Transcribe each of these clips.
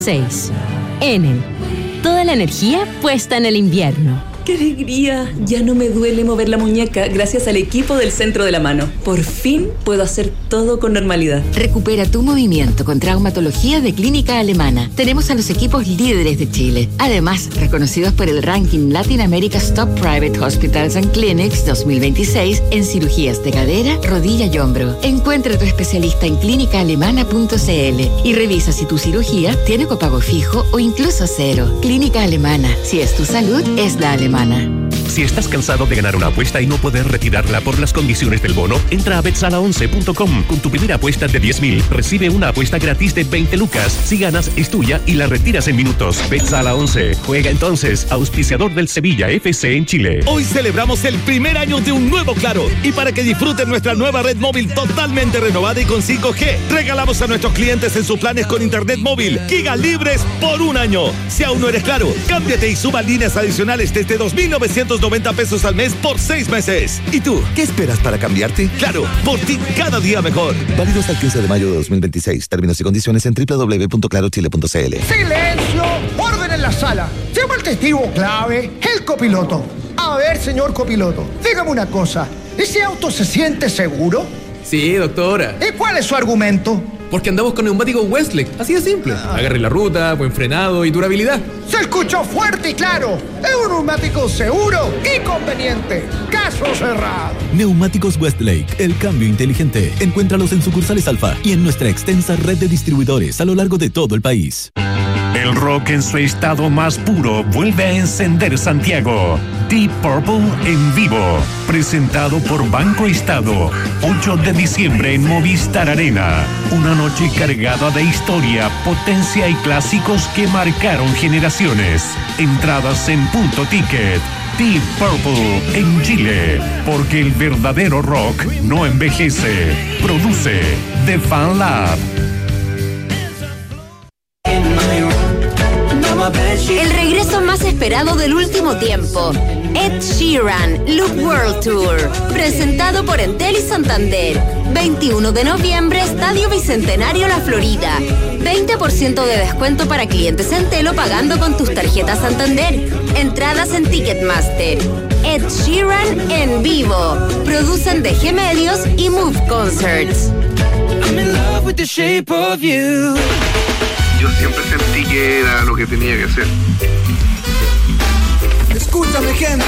6. Enel. Toda la energía puesta en el invierno. ¡Qué alegría! Ya no me duele mover la muñeca gracias al equipo del Centro de la Mano. Por fin puedo hacer todo con normalidad. Recupera tu movimiento con traumatología de Clínica Alemana. Tenemos a los equipos líderes de Chile. Además, reconocidos por el ranking Latin America's Top Private Hospitals and Clinics 2026 en cirugías de cadera, rodilla y hombro. Encuentra a tu especialista en clínicaalemana.cl y revisa si tu cirugía tiene copago fijo o incluso cero. Clínica Alemana. Si es tu salud, es la alemana. Si estás cansado de ganar una apuesta y no poder retirarla por las condiciones del bono, entra a betsala11.com. Con tu primera apuesta de 10.000, recibe una apuesta gratis de 20 lucas. Si ganas, es tuya y la retiras en minutos. Betsala 11. Juega entonces, auspiciador del Sevilla FC en Chile. Hoy celebramos el primer año de un nuevo Claro. Y para que disfruten nuestra nueva red móvil totalmente renovada y con 5G, regalamos a nuestros clientes en sus planes con internet móvil gigas libres por un año. Si aún no eres Claro, cámbiate y suba líneas adicionales desde 2,990 pesos al mes por 6 meses. ¿Y tú, qué esperas para cambiarte? Claro, por ti cada día mejor. Válido hasta el 15 de mayo de 2026. Términos y condiciones en www.clarochile.cl. ¡Silencio! ¡Orden en la sala! Llama al testigo clave, el copiloto. A ver, señor copiloto, dígame una cosa. ¿Ese auto se siente seguro? Sí, doctora. ¿Y cuál es su argumento? Porque andamos con neumáticos Westlake, así de simple. Agarre la ruta, buen frenado y durabilidad. Se escuchó fuerte y claro. Es un neumático seguro y conveniente. Caso cerrado. Neumáticos Westlake, el cambio inteligente. Encuéntralos en sucursales Alfa y en nuestra extensa red de distribuidores a lo largo de todo el país. El rock en su estado más puro vuelve a encender Santiago. Deep Purple en vivo, presentado por Banco Estado, 8 de diciembre en Movistar Arena. Una noche cargada de historia, potencia y clásicos que marcaron generaciones. Entradas en Punto Ticket. Deep Purple en Chile, porque el verdadero rock no envejece. Produce The Fan Lab. El regreso más esperado del último tiempo. Ed Sheeran, Loop World Tour. Presentado por Entel y Santander. 21 de noviembre, Estadio Bicentenario La Florida. 20% de descuento para clientes Entel o pagando con tus tarjetas Santander. Entradas en Ticketmaster. Ed Sheeran en vivo. Producen DG Medios y Move Concerts. I'm in love with the shape of you. Yo siempre sentí que era lo que tenía que hacer. Escúchame, gente.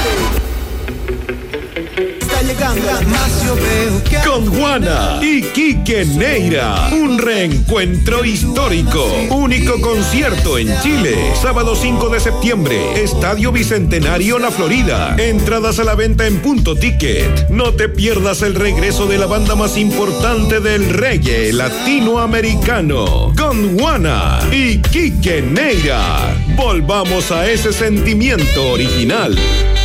Está llegando con Juana y Quique Neira. Un reencuentro histórico. Único concierto en Chile. Sábado 5 de septiembre. Estadio Bicentenario La Florida. Entradas a la venta en Punto Ticket. No te pierdas el regreso de la banda más importante del reggae latinoamericano. Con Juana y Quique Neira. Volvamos a ese sentimiento original.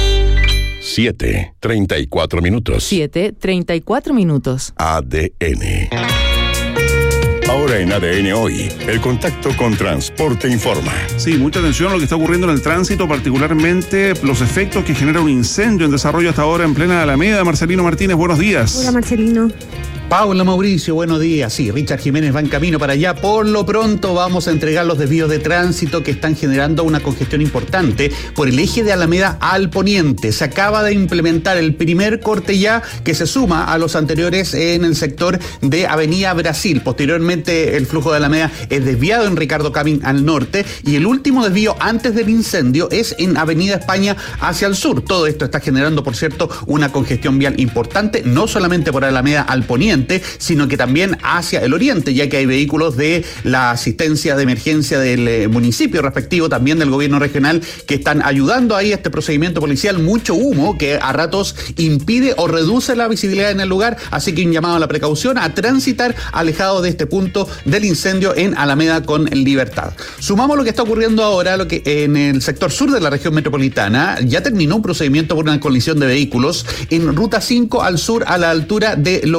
7:34 minutos. 7:34 minutos. ADN. Ahora en ADN Hoy, el contacto con Transporte Informa. Sí, mucha atención a lo que está ocurriendo en el tránsito, particularmente los efectos que genera un incendio en desarrollo hasta ahora en plena Alameda. Marcelino Martínez, buenos días. Hola, Marcelino. Paula, Mauricio, buenos días. Sí, Richard Jiménez va en camino para allá. Por lo pronto vamos a entregar los desvíos de tránsito que están generando una congestión importante por el eje de Alameda al poniente. Se acaba de implementar el primer corte ya que se suma a los anteriores en el sector de Avenida Brasil. Posteriormente el flujo de Alameda es desviado en Ricardo Camin al norte y el último desvío antes del incendio es en Avenida España hacia el sur. Todo esto está generando, por cierto, una congestión vial importante, no solamente por Alameda al poniente, sino que también hacia el oriente, ya que hay vehículos de la asistencia de emergencia del municipio respectivo, también del gobierno regional, que están ayudando ahí a este procedimiento policial. Mucho humo que a ratos impide o reduce la visibilidad en el lugar, así que un llamado a la precaución, a transitar alejado de este punto del incendio en Alameda con Libertad. Sumamos lo que está ocurriendo ahora, lo que en el sector sur de la región metropolitana ya terminó un procedimiento por una colisión de vehículos en Ruta 5 al sur a la altura de Lo Blanco,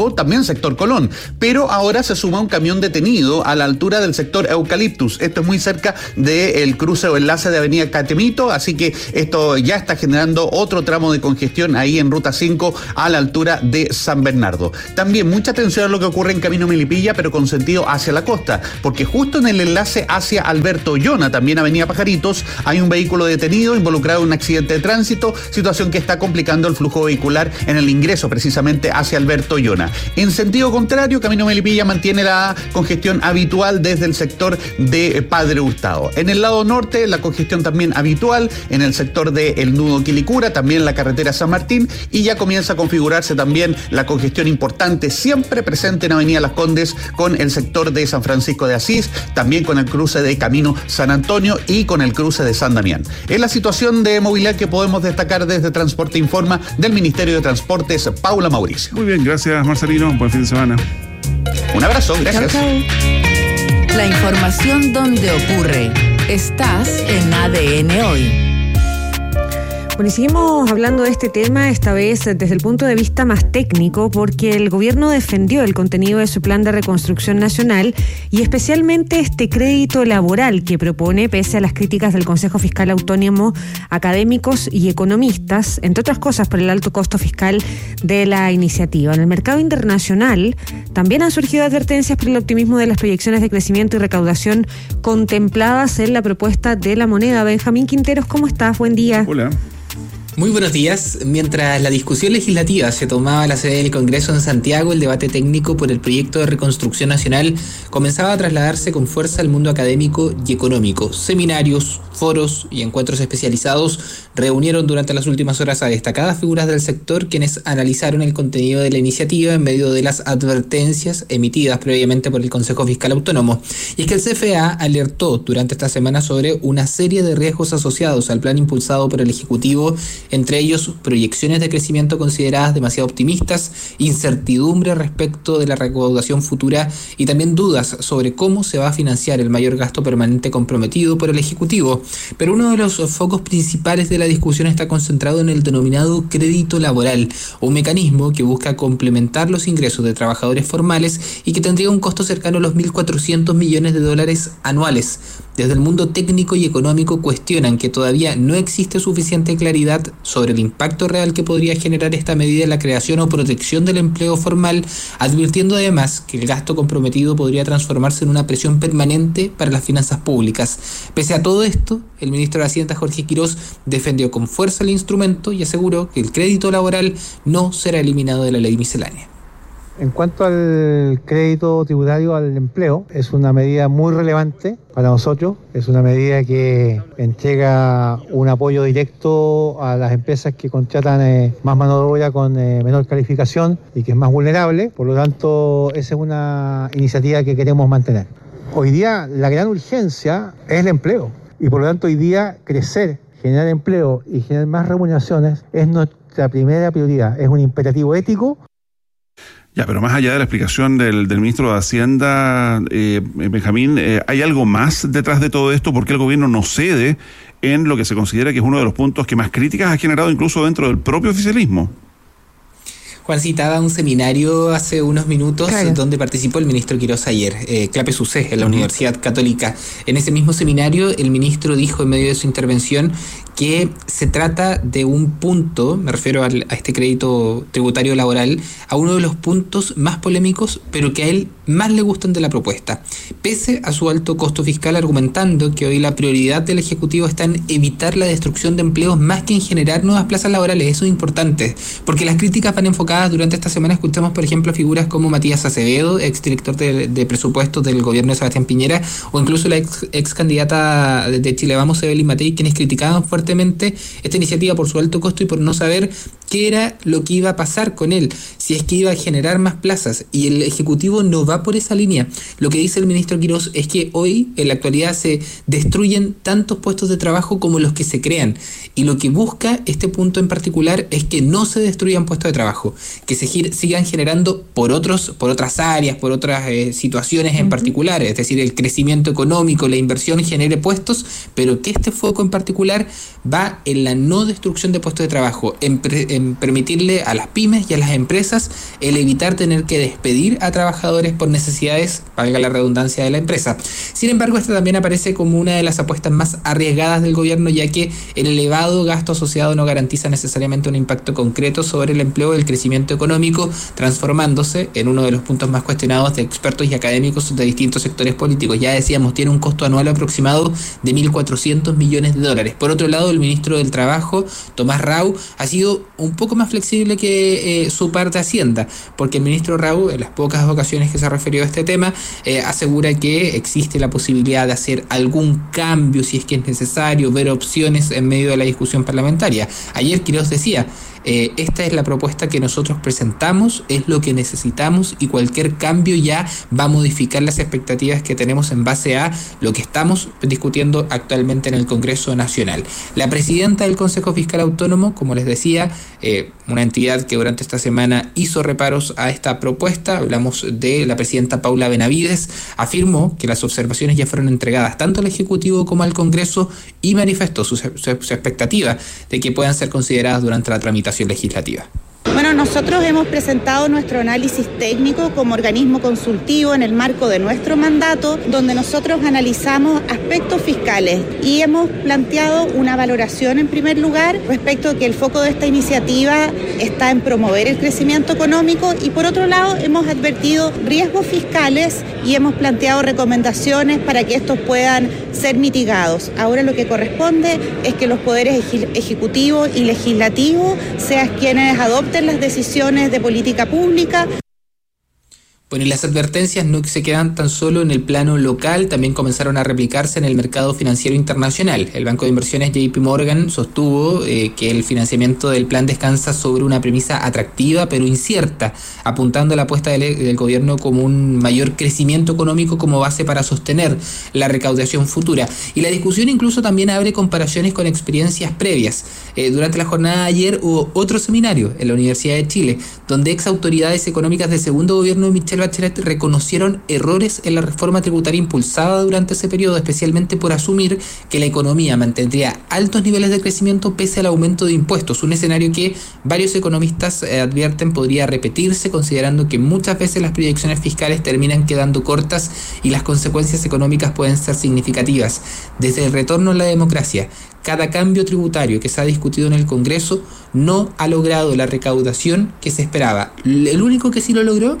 5, también sector Colón, pero ahora se suma un camión detenido a la altura del sector Eucaliptus. Esto es muy cerca del cruce o enlace de Avenida Catemito, así que esto ya está generando otro tramo de congestión ahí en Ruta 5 a la altura de San Bernardo. También mucha atención a lo que ocurre en Camino Melipilla, pero con sentido hacia la costa, porque justo en el enlace hacia Alberto Ollona, también Avenida Pajaritos, hay un vehículo detenido involucrado en un accidente de tránsito, situación que está complicando el flujo vehicular en el ingreso precisamente hacia Alberto Ollona. En sentido contrario, Camino Melipilla mantiene la congestión habitual desde el sector de Padre Hurtado. En el lado norte, la congestión también habitual en el sector del nudo Quilicura, también la carretera San Martín, y ya comienza a configurarse también la congestión importante siempre presente en Avenida Las Condes con el sector de San Francisco de Asís, también con el cruce de Camino San Antonio y con el cruce de San Damián. Es la situación de movilidad que podemos destacar desde Transporte Informa del Ministerio de Transportes, Paula Mauricio. Muy bien, gracias Marcelino, buen fin de semana. Un abrazo, gracias. Chau, chau. La información donde ocurre. Estás en ADN Hoy. Bueno, y seguimos hablando de este tema, esta vez desde el punto de vista más técnico, porque el gobierno defendió el contenido de su plan de reconstrucción nacional y especialmente este crédito laboral que propone, pese a las críticas del Consejo Fiscal Autónomo, académicos y economistas, entre otras cosas por el alto costo fiscal de la iniciativa. En el mercado internacional también han surgido advertencias por el optimismo de las proyecciones de crecimiento y recaudación contempladas en la propuesta de la moneda. Benjamín Quinteros, ¿cómo estás? Buen día. Hola. Muy buenos días. Mientras la discusión legislativa se tomaba la sede del Congreso en Santiago, el debate técnico por el proyecto de reconstrucción nacional comenzaba a trasladarse con fuerza al mundo académico y económico. Seminarios, foros y encuentros especializados reunieron durante las últimas horas a destacadas figuras del sector, quienes analizaron el contenido de la iniciativa en medio de las advertencias emitidas previamente por el Consejo Fiscal Autónomo. Y es que el CFA alertó durante esta semana sobre una serie de riesgos asociados al plan impulsado por el Ejecutivo, entre ellos proyecciones de crecimiento consideradas demasiado optimistas, incertidumbre respecto de la recaudación futura y también dudas sobre cómo se va a financiar el mayor gasto permanente comprometido por el Ejecutivo. Pero uno de los focos principales de la discusión está concentrado en el denominado crédito laboral, un mecanismo que busca complementar los ingresos de trabajadores formales y que tendría un costo cercano a los $1.400 millones anuales. Desde el mundo técnico y económico cuestionan que todavía no existe suficiente claridad sobre el impacto real que podría generar esta medida en la creación o protección del empleo formal, advirtiendo además que el gasto comprometido podría transformarse en una presión permanente para las finanzas públicas. Pese a todo esto, el ministro de Hacienda, Jorge Quirós, defendió con fuerza el instrumento y aseguró que el crédito laboral no será eliminado de la ley miscelánea. En cuanto al crédito tributario al empleo, es una medida muy relevante para nosotros. Es una medida que entrega un apoyo directo a las empresas que contratan más mano de obra con menor calificación y que es más vulnerable. Por lo tanto, esa es una iniciativa que queremos mantener. Hoy día la gran urgencia es el empleo y por lo tanto hoy día crecer, generar empleo y generar más remuneraciones es nuestra primera prioridad. Es un imperativo ético. Ya, pero más allá de la explicación del ministro de Hacienda, Benjamín, ¿hay algo más detrás de todo esto? ¿Por qué el gobierno no cede en lo que se considera que es uno de los puntos que más críticas ha generado incluso dentro del propio oficialismo? Juan citaba un seminario hace unos minutos donde participó el ministro Quirós ayer, Clape Susé, en la Universidad Católica. En ese mismo seminario, el ministro dijo en medio de su intervención que se trata de un punto, me refiero a este crédito tributario laboral, a uno de los puntos más polémicos, pero que a él más le gustan de la propuesta, pese a su alto costo fiscal, argumentando que hoy la prioridad del Ejecutivo está en evitar la destrucción de empleos más que en generar nuevas plazas laborales. Eso es importante, porque las críticas van enfocadas durante esta semana. Escuchamos, por ejemplo, figuras como Matías Acevedo, exdirector de presupuestos del gobierno de Sebastián Piñera, o incluso la ex candidata de Chile Vamos, Evelyn Matei, quienes criticaban fuertemente esta iniciativa por su alto costo y por no saber qué era lo que iba a pasar con él, si es que iba a generar más plazas. Y el Ejecutivo no va va por esa línea. Lo que dice el ministro Quirós es que hoy, en la actualidad, se destruyen tantos puestos de trabajo como los que se crean. Y lo que busca este punto en particular es que no se destruyan puestos de trabajo, que se sigan generando por otras áreas, por otras situaciones en particular, es decir, el crecimiento económico, la inversión genere puestos, pero que este foco en particular va en la no destrucción de puestos de trabajo, en permitirle a las pymes y a las empresas el evitar tener que despedir a trabajadores por necesidades, valga la redundancia, de la empresa. Sin embargo, esta también aparece como una de las apuestas más arriesgadas del gobierno, ya que el elevado gasto asociado no garantiza necesariamente un impacto concreto sobre el empleo y el crecimiento económico, transformándose en uno de los puntos más cuestionados de expertos y académicos de distintos sectores políticos. Ya decíamos, tiene un costo anual aproximado de 1.400 millones de dólares. Por otro lado, el ministro del Trabajo, Tomás Rau, ha sido un poco más flexible que su par de Hacienda, porque el ministro Rau, en las pocas ocasiones que se ha referido a este tema, asegura que existe la posibilidad de hacer algún cambio si es que es necesario, ver opciones en medio de la discusión parlamentaria. Ayer Quirós decía: esta es la propuesta que nosotros presentamos, es lo que necesitamos y cualquier cambio ya va a modificar las expectativas que tenemos en base a lo que estamos discutiendo actualmente en el Congreso Nacional. La presidenta del Consejo Fiscal Autónomo, como les decía, una entidad que durante esta semana hizo reparos a esta propuesta, hablamos de la presidenta Paula Benavides, afirmó que las observaciones ya fueron entregadas tanto al Ejecutivo como al Congreso y manifestó su expectativa de que puedan ser consideradas durante la tramitación legislativa. Bueno, nosotros hemos presentado nuestro análisis técnico como organismo consultivo en el marco de nuestro mandato, donde nosotros analizamos aspectos fiscales y hemos planteado una valoración en primer lugar respecto a que el foco de esta iniciativa está en promover el crecimiento económico y por otro lado hemos advertido riesgos fiscales y hemos planteado recomendaciones para que estos puedan ser mitigados. Ahora lo que corresponde es que los poderes ejecutivo y legislativo sean quienes adopten las decisiones de política pública. Bueno, y las advertencias no se quedan tan solo en el plano local, también comenzaron a replicarse en el mercado financiero internacional. El banco de inversiones JP Morgan sostuvo que el financiamiento del plan descansa sobre una premisa atractiva pero incierta, apuntando a la apuesta del gobierno como un mayor crecimiento económico como base para sostener la recaudación futura. Y la discusión incluso también abre comparaciones con experiencias previas. Durante la jornada de ayer hubo otro seminario en la Universidad de Chile, donde ex autoridades económicas del segundo gobierno de Michelle Bachelet reconocieron errores en la reforma tributaria impulsada durante ese periodo, especialmente por asumir que la economía mantendría altos niveles de crecimiento pese al aumento de impuestos, un escenario que varios economistas advierten podría repetirse, considerando que muchas veces las proyecciones fiscales terminan quedando cortas y las consecuencias económicas pueden ser significativas. Desde el retorno a la democracia, cada cambio tributario que se ha discutido en el Congreso no ha logrado la recaudación que se esperaba. El único que sí lo logró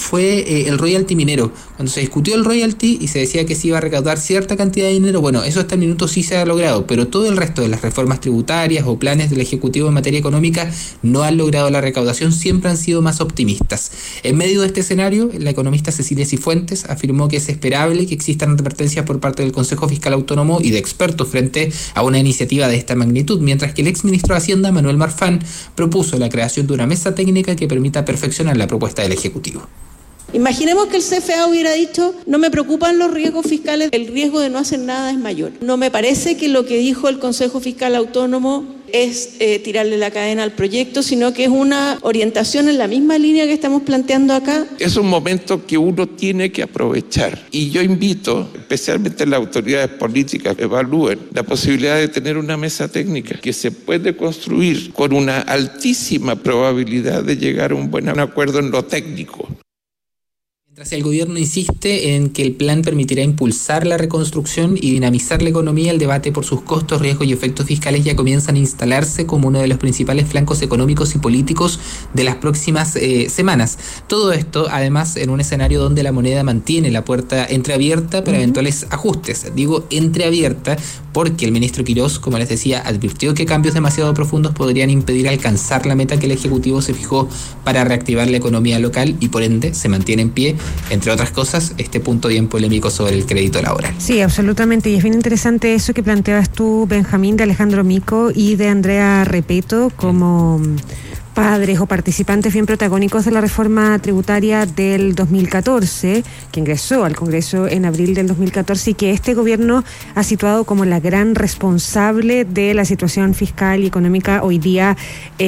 fue el royalty minero. Cuando se discutió el royalty y se decía que se iba a recaudar cierta cantidad de dinero, bueno, eso hasta el minuto sí se ha logrado, pero todo el resto de las reformas tributarias o planes del Ejecutivo en materia económica no han logrado la recaudación, siempre han sido más optimistas. En medio de este escenario, la economista Cecilia Cifuentes afirmó que es esperable que existan advertencias por parte del Consejo Fiscal Autónomo y de expertos frente a una iniciativa de esta magnitud, mientras que el exministro de Hacienda, Manuel Marfán, propuso la creación de una mesa técnica que permita perfeccionar la propuesta del Ejecutivo. Imaginemos que el CFA hubiera dicho: no me preocupan los riesgos fiscales, el riesgo de no hacer nada es mayor. No me parece que lo que dijo el Consejo Fiscal Autónomo es tirarle la cadena al proyecto, sino que es una orientación en la misma línea que estamos planteando acá. Es un momento que uno tiene que aprovechar y yo invito, especialmente las autoridades políticas, que evalúen la posibilidad de tener una mesa técnica que se puede construir con una altísima probabilidad de llegar a un buen acuerdo en lo técnico. Mientras el gobierno insiste en que el plan permitirá impulsar la reconstrucción y dinamizar la economía, el debate por sus costos, riesgos y efectos fiscales ya comienzan a instalarse como uno de los principales flancos económicos y políticos de las próximas semanas. Todo esto, además, en un escenario donde la moneda mantiene la puerta entreabierta para eventuales ajustes. Digo entreabierta porque el ministro Quirós, como les decía, advirtió que cambios demasiado profundos podrían impedir alcanzar la meta que el Ejecutivo se fijó para reactivar la economía local y por ende se mantiene en pie, entre otras cosas, este punto bien polémico sobre el crédito laboral. Sí, absolutamente, y es bien interesante eso que planteabas tú, Benjamín, de Alejandro Mico y de Andrea Repeto como padres o participantes bien protagónicos de la reforma tributaria del 2014, que ingresó al Congreso en abril del 2014 y que este gobierno ha situado como la gran responsable de la situación fiscal y económica hoy día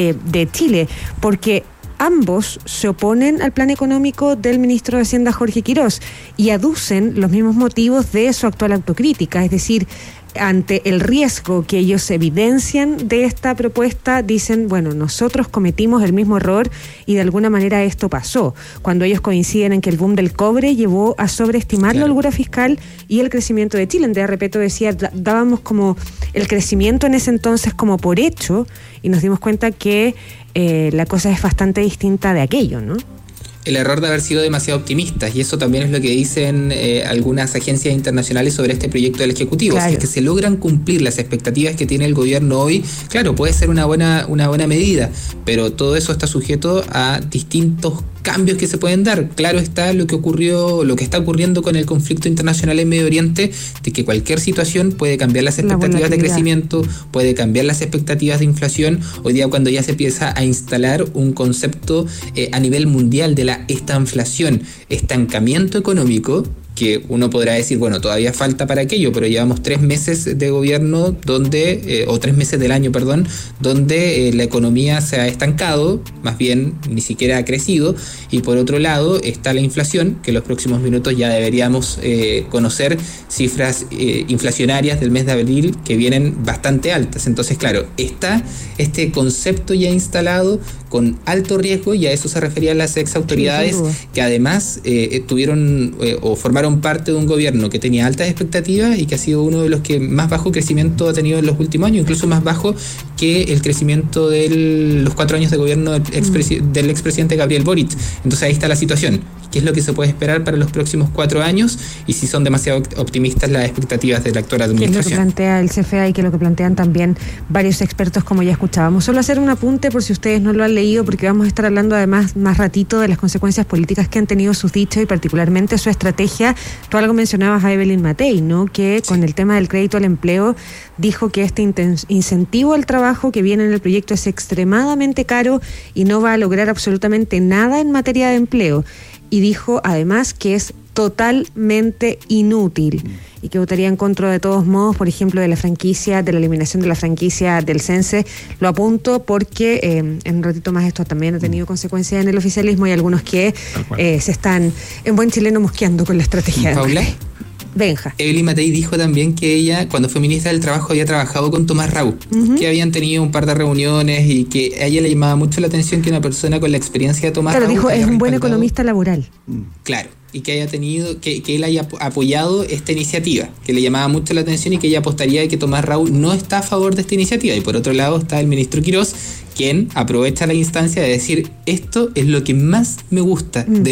de Chile, porque ambos se oponen al plan económico del ministro de Hacienda, Jorge Quirós, y aducen los mismos motivos de su actual autocrítica, es decir, ante el riesgo que ellos evidencian de esta propuesta, dicen, bueno, nosotros cometimos el mismo error y de alguna manera esto pasó. Cuando ellos coinciden en que el boom del cobre llevó a sobreestimar la holgura fiscal y el crecimiento de Chile. En Repeto decía, dábamos como el crecimiento en ese entonces como por hecho y nos dimos cuenta que la cosa es bastante distinta de aquello, ¿no? El error de haber sido demasiado optimistas, y eso también es lo que dicen algunas agencias internacionales sobre este proyecto del Ejecutivo. Claro. Si es que se logran cumplir las expectativas que tiene el gobierno hoy, claro, puede ser una buena medida, pero todo eso está sujeto a distintos cambios que se pueden dar. Claro está lo que está ocurriendo con el conflicto internacional en Medio Oriente, de que cualquier situación puede cambiar las expectativas de crecimiento, puede cambiar las expectativas de inflación. Hoy día, cuando ya se empieza a instalar un concepto a nivel mundial de la estanflación, estancamiento económico, que uno podrá decir, bueno, todavía falta para aquello, pero llevamos 3 meses de gobierno donde, o 3 meses del año, perdón, donde la economía se ha estancado, más bien ni siquiera ha crecido, y por otro lado está la inflación, que en los próximos minutos ya deberíamos conocer cifras inflacionarias del mes de abril que vienen bastante altas. Entonces, claro, está este concepto ya instalado con alto riesgo, y a eso se referían las ex autoridades, que además tuvieron o formaron parte de un gobierno que tenía altas expectativas y que ha sido uno de los que más bajo crecimiento ha tenido en los últimos años, incluso más bajo que el crecimiento de los 4 años de gobierno del expresidente Gabriel Boric. Entonces ahí está la situación. ¿Qué es lo que se puede esperar para los próximos 4 años? Y si son demasiado optimistas las expectativas de la actual administración. ¿Qué es lo que plantea el CFA y que es lo que plantean también varios expertos, como ya escuchábamos? Solo hacer un apunte por si ustedes no lo han leído, porque vamos a estar hablando además más ratito de las consecuencias políticas que han tenido sus dichos y particularmente su estrategia. Tú algo mencionabas a Evelyn Matei, ¿no? Que con el tema del crédito al empleo dijo que este incentivo al trabajo que viene en el proyecto es extremadamente caro y no va a lograr absolutamente nada en materia de empleo. Y dijo además que es totalmente inútil y que votaría en contra de todos modos, por ejemplo, de la eliminación de la franquicia del Sense. Lo apunto porque en un ratito más esto también ha tenido consecuencias en el oficialismo y algunos que se están, en buen chileno, mosqueando con la estrategia. ¿Paula? Benja. Evelyn Matei dijo también que ella, cuando fue ministra del Trabajo, había trabajado con Tomás Raúl, que habían tenido un par de reuniones y que a ella le llamaba mucho la atención que una persona con la experiencia de Tomás Raúl... Claro, dijo, es un buen economista laboral. Claro, y que haya tenido, que él haya apoyado esta iniciativa, que le llamaba mucho la atención y que ella apostaría de que Tomás Raúl no está a favor de esta iniciativa. Y por otro lado está el ministro Quirós, quien aprovecha la instancia de decir, esto es lo que más me gusta de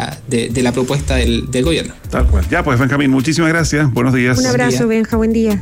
la propuesta del gobierno. Tal cual. Ya pues, Benjamín, muchísimas gracias. Buenos días. Un abrazo, Benja, buen día.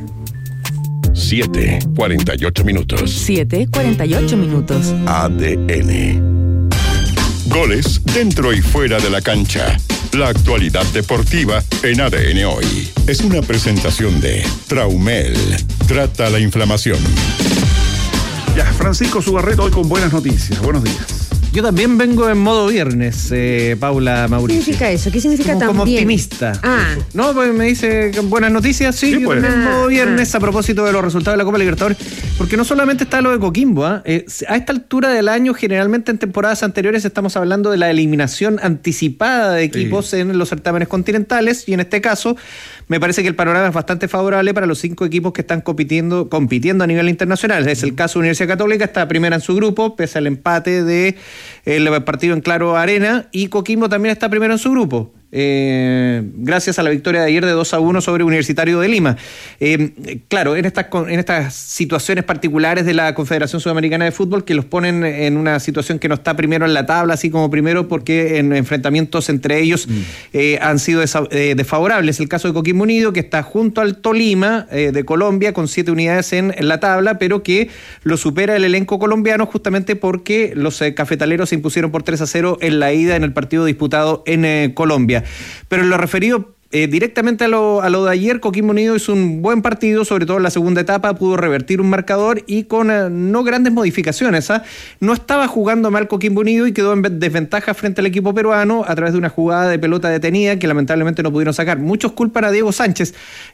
7:48 minutos. 7:48 minutos. ADN. Goles dentro y fuera de la cancha. La actualidad deportiva en ADN Hoy. Es una presentación de Traumel. Trata la inflamación. Ya, Francisco Sugarret hoy con buenas noticias. Buenos días. Yo también vengo en modo viernes, Paula, Mauricio. ¿Qué significa eso? ¿Qué significa también? Como optimista. Ah. No, pues me dice buenas noticias, sí, yo también en modo viernes a propósito de los resultados de la Copa Libertadores, porque no solamente está lo de Coquimbo, a esta altura del año, generalmente en temporadas anteriores estamos hablando de la eliminación anticipada de equipos en los certámenes continentales, y en este caso me parece que el panorama es bastante favorable para los 5 equipos que están compitiendo a nivel internacional. Es el caso de Universidad Católica, está primera en su grupo, pese al empate de el partido en Claro Arena, y Coquimbo también está primero en su grupo. Gracias a la victoria de ayer de 2-1 sobre Universitario de Lima. Claro, en estas situaciones particulares de la Confederación Sudamericana de Fútbol, que los ponen en una situación que no está primero en la tabla, así como primero, porque en enfrentamientos entre ellos han sido desfavorables. El caso de Coquimbo Unido, que está junto al Tolima de Colombia con 7 unidades en la tabla, pero que lo supera el elenco colombiano justamente porque los cafetaleros se impusieron por 3-0 en la ida en el partido disputado en Colombia. Pero en lo referido directamente a lo de ayer, Coquimbo Unido hizo un buen partido, sobre todo en la segunda etapa, pudo revertir un marcador y con no grandes modificaciones. No estaba jugando mal Coquimbo Unido y quedó en desventaja frente al equipo peruano a través de una jugada de pelota detenida que lamentablemente no pudieron sacar. Muchos culpan a Diego Sánchez.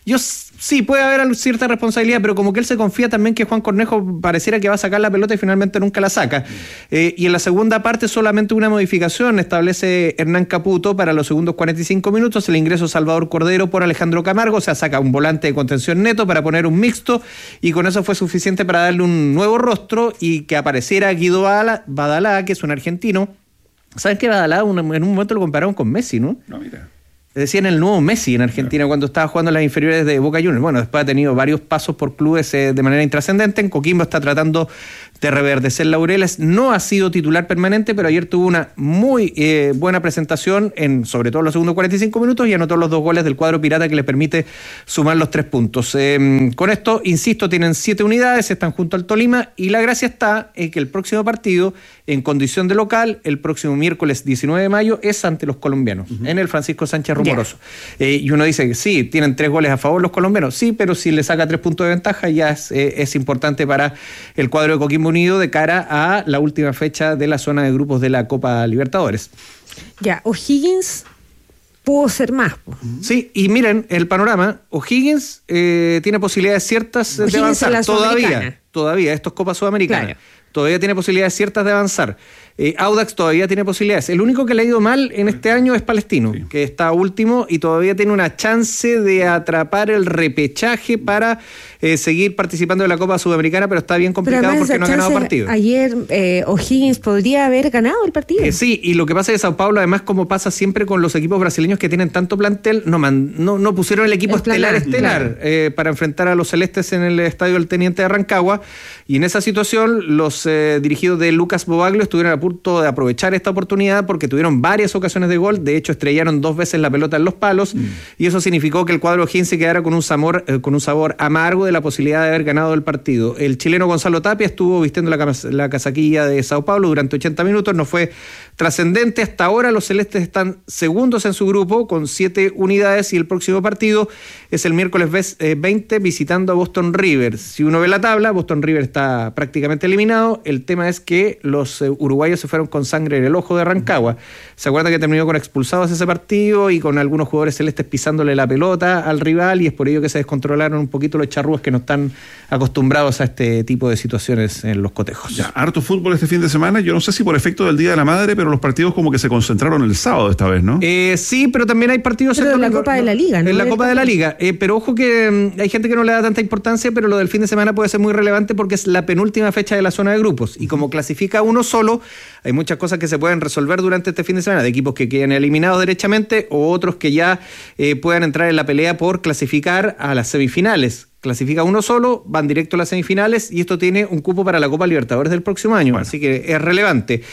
Sí, puede haber cierta responsabilidad, pero como que él se confía también que Juan Cornejo pareciera que va a sacar la pelota y finalmente nunca la saca. Y en la segunda parte solamente una modificación establece Hernán Caputo para los segundos 45 minutos, el ingreso Salvador Cordero por Alejandro Camargo, o sea, saca un volante de contención neto para poner un mixto y con eso fue suficiente para darle un nuevo rostro y que apareciera Guido Badalá, que es un argentino. ¿Saben que Badalá en un momento lo compararon con Messi, no? No, mira. Decían el nuevo Messi en Argentina cuando estaba jugando en las inferiores de Boca Juniors. Bueno, después ha tenido varios pasos por clubes de manera intrascendente. En Coquimbo está tratando de reverdecer laureles. No ha sido titular permanente, pero ayer tuvo una muy buena presentación, sobre todo en los segundos 45 minutos, y anotó los 2 goles del cuadro pirata que le permite sumar los 3 puntos. Con esto, insisto, tienen 7 unidades, están junto al Tolima, y la gracia está en que el próximo partido, en condición de local, el próximo miércoles 19 de mayo, es ante los colombianos, en el Francisco Sánchez Rumoroso. Y uno dice que sí, tienen 3 goles a favor los colombianos, sí, pero si le saca 3 puntos de ventaja ya es importante para el cuadro de Coquimbo Unido de cara a la última fecha de la zona de grupos de la Copa Libertadores. Ya, O'Higgins pudo ser más. Sí, y miren el panorama. O'Higgins tiene posibilidades ciertas de avanzar. Todavía, esto es Copa Sudamericana. Claro. Todavía tiene posibilidades ciertas de avanzar. Audax todavía tiene posibilidades. El único que le ha ido mal en este año es Palestino, que está último y todavía tiene una chance de atrapar el repechaje para seguir participando de la Copa Sudamericana, pero está bien complicado porque no ha ganado partido. Ayer O'Higgins podría haber ganado el partido. Sí, y lo que pasa es que Sao Paulo, además, como pasa siempre con los equipos brasileños que tienen tanto plantel, no pusieron el equipo estelar para enfrentar a los celestes en el estadio del Teniente de Rancagua, y en esa situación los dirigidos de Lucas Bobaglio estuvieron a punto de aprovechar esta oportunidad porque tuvieron varias ocasiones de gol. De hecho, estrellaron 2 veces la pelota en los palos y eso significó que el cuadro O'Higgins se quedara con un sabor amargo de la posibilidad de haber ganado el partido. El chileno Gonzalo Tapia estuvo vistiendo la casaquilla de Sao Paulo durante 80 minutos, no fue trascendente. Hasta ahora los celestes están segundos en su grupo con 7 unidades y el próximo partido es el miércoles 20 visitando a Boston River. Si uno ve la tabla, Boston River está prácticamente eliminado. El tema es que los uruguayos se fueron con sangre en el ojo de Rancagua. ¿Se acuerda que terminó con expulsados ese partido y con algunos jugadores celestes pisándole la pelota al rival, y es por ello que se descontrolaron un poquito los charrúas que no están acostumbrados a este tipo de situaciones en los cotejos? Ya, harto fútbol este fin de semana. Yo no sé si por efecto del Día de la Madre, pero los partidos como que se concentraron el sábado esta vez, ¿no? Sí, pero también hay partidos en la Copa de la Liga, ¿no? En la Copa de la Liga. Pero ojo que hay gente que no le da tanta importancia, pero lo del fin de semana puede ser muy relevante porque es la penúltima fecha de la zona de grupos. Y como clasifica uno solo, hay muchas cosas que se pueden resolver durante este fin de semana, de equipos que queden eliminados derechamente o otros que ya puedan entrar en la pelea por clasificar a las semifinales. Clasifica uno solo, van directo a las semifinales y esto tiene un cupo para la Copa Libertadores del próximo año, así que es relevante.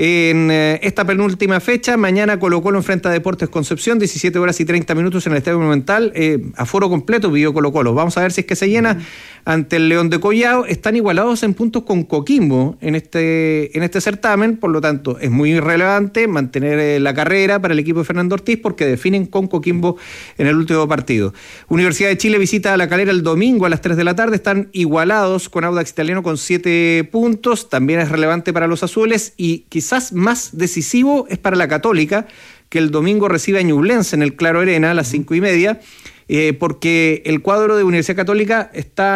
En esta penúltima fecha, mañana Colo-Colo enfrenta a Deportes Concepción, 17 horas y 30 minutos en el Estadio Monumental, aforo completo pidió Colo-Colo. Vamos a ver si es que se llena ante el León de Collao. Están igualados en puntos con Coquimbo en este certamen, por lo tanto es muy relevante mantener la carrera para el equipo de Fernando Ortiz porque definen con Coquimbo en el último partido. Universidad de Chile visita a La Calera el domingo a las 3 de la tarde, están igualados con Audax Italiano con 7 puntos, también es relevante para los azules y quizás más decisivo es para la Católica, que el domingo recibe a Ñublense en el Claro Arena a las 5:30, porque el cuadro de Universidad Católica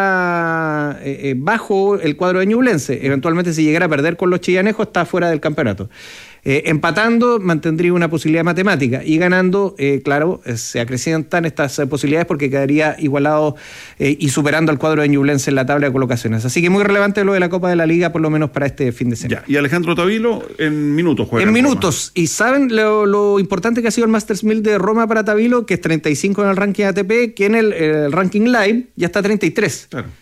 está bajo el cuadro de Ñublense. Eventualmente, si llegara a perder con los chillanejos, está fuera del campeonato. Empatando mantendría una posibilidad matemática y ganando, claro, se acrecientan estas posibilidades porque quedaría igualado y superando al cuadro de Ñublense en la tabla de colocaciones. Así que muy relevante lo de la Copa de la Liga, por lo menos para este fin de semana. Ya. Y Alejandro Tavilo en minutos juega. En minutos. Y ¿saben lo importante que ha sido el Masters 1000 de Roma para Tavilo? Que es 35 en el ranking ATP, que en el ranking Live ya está 33. Claro.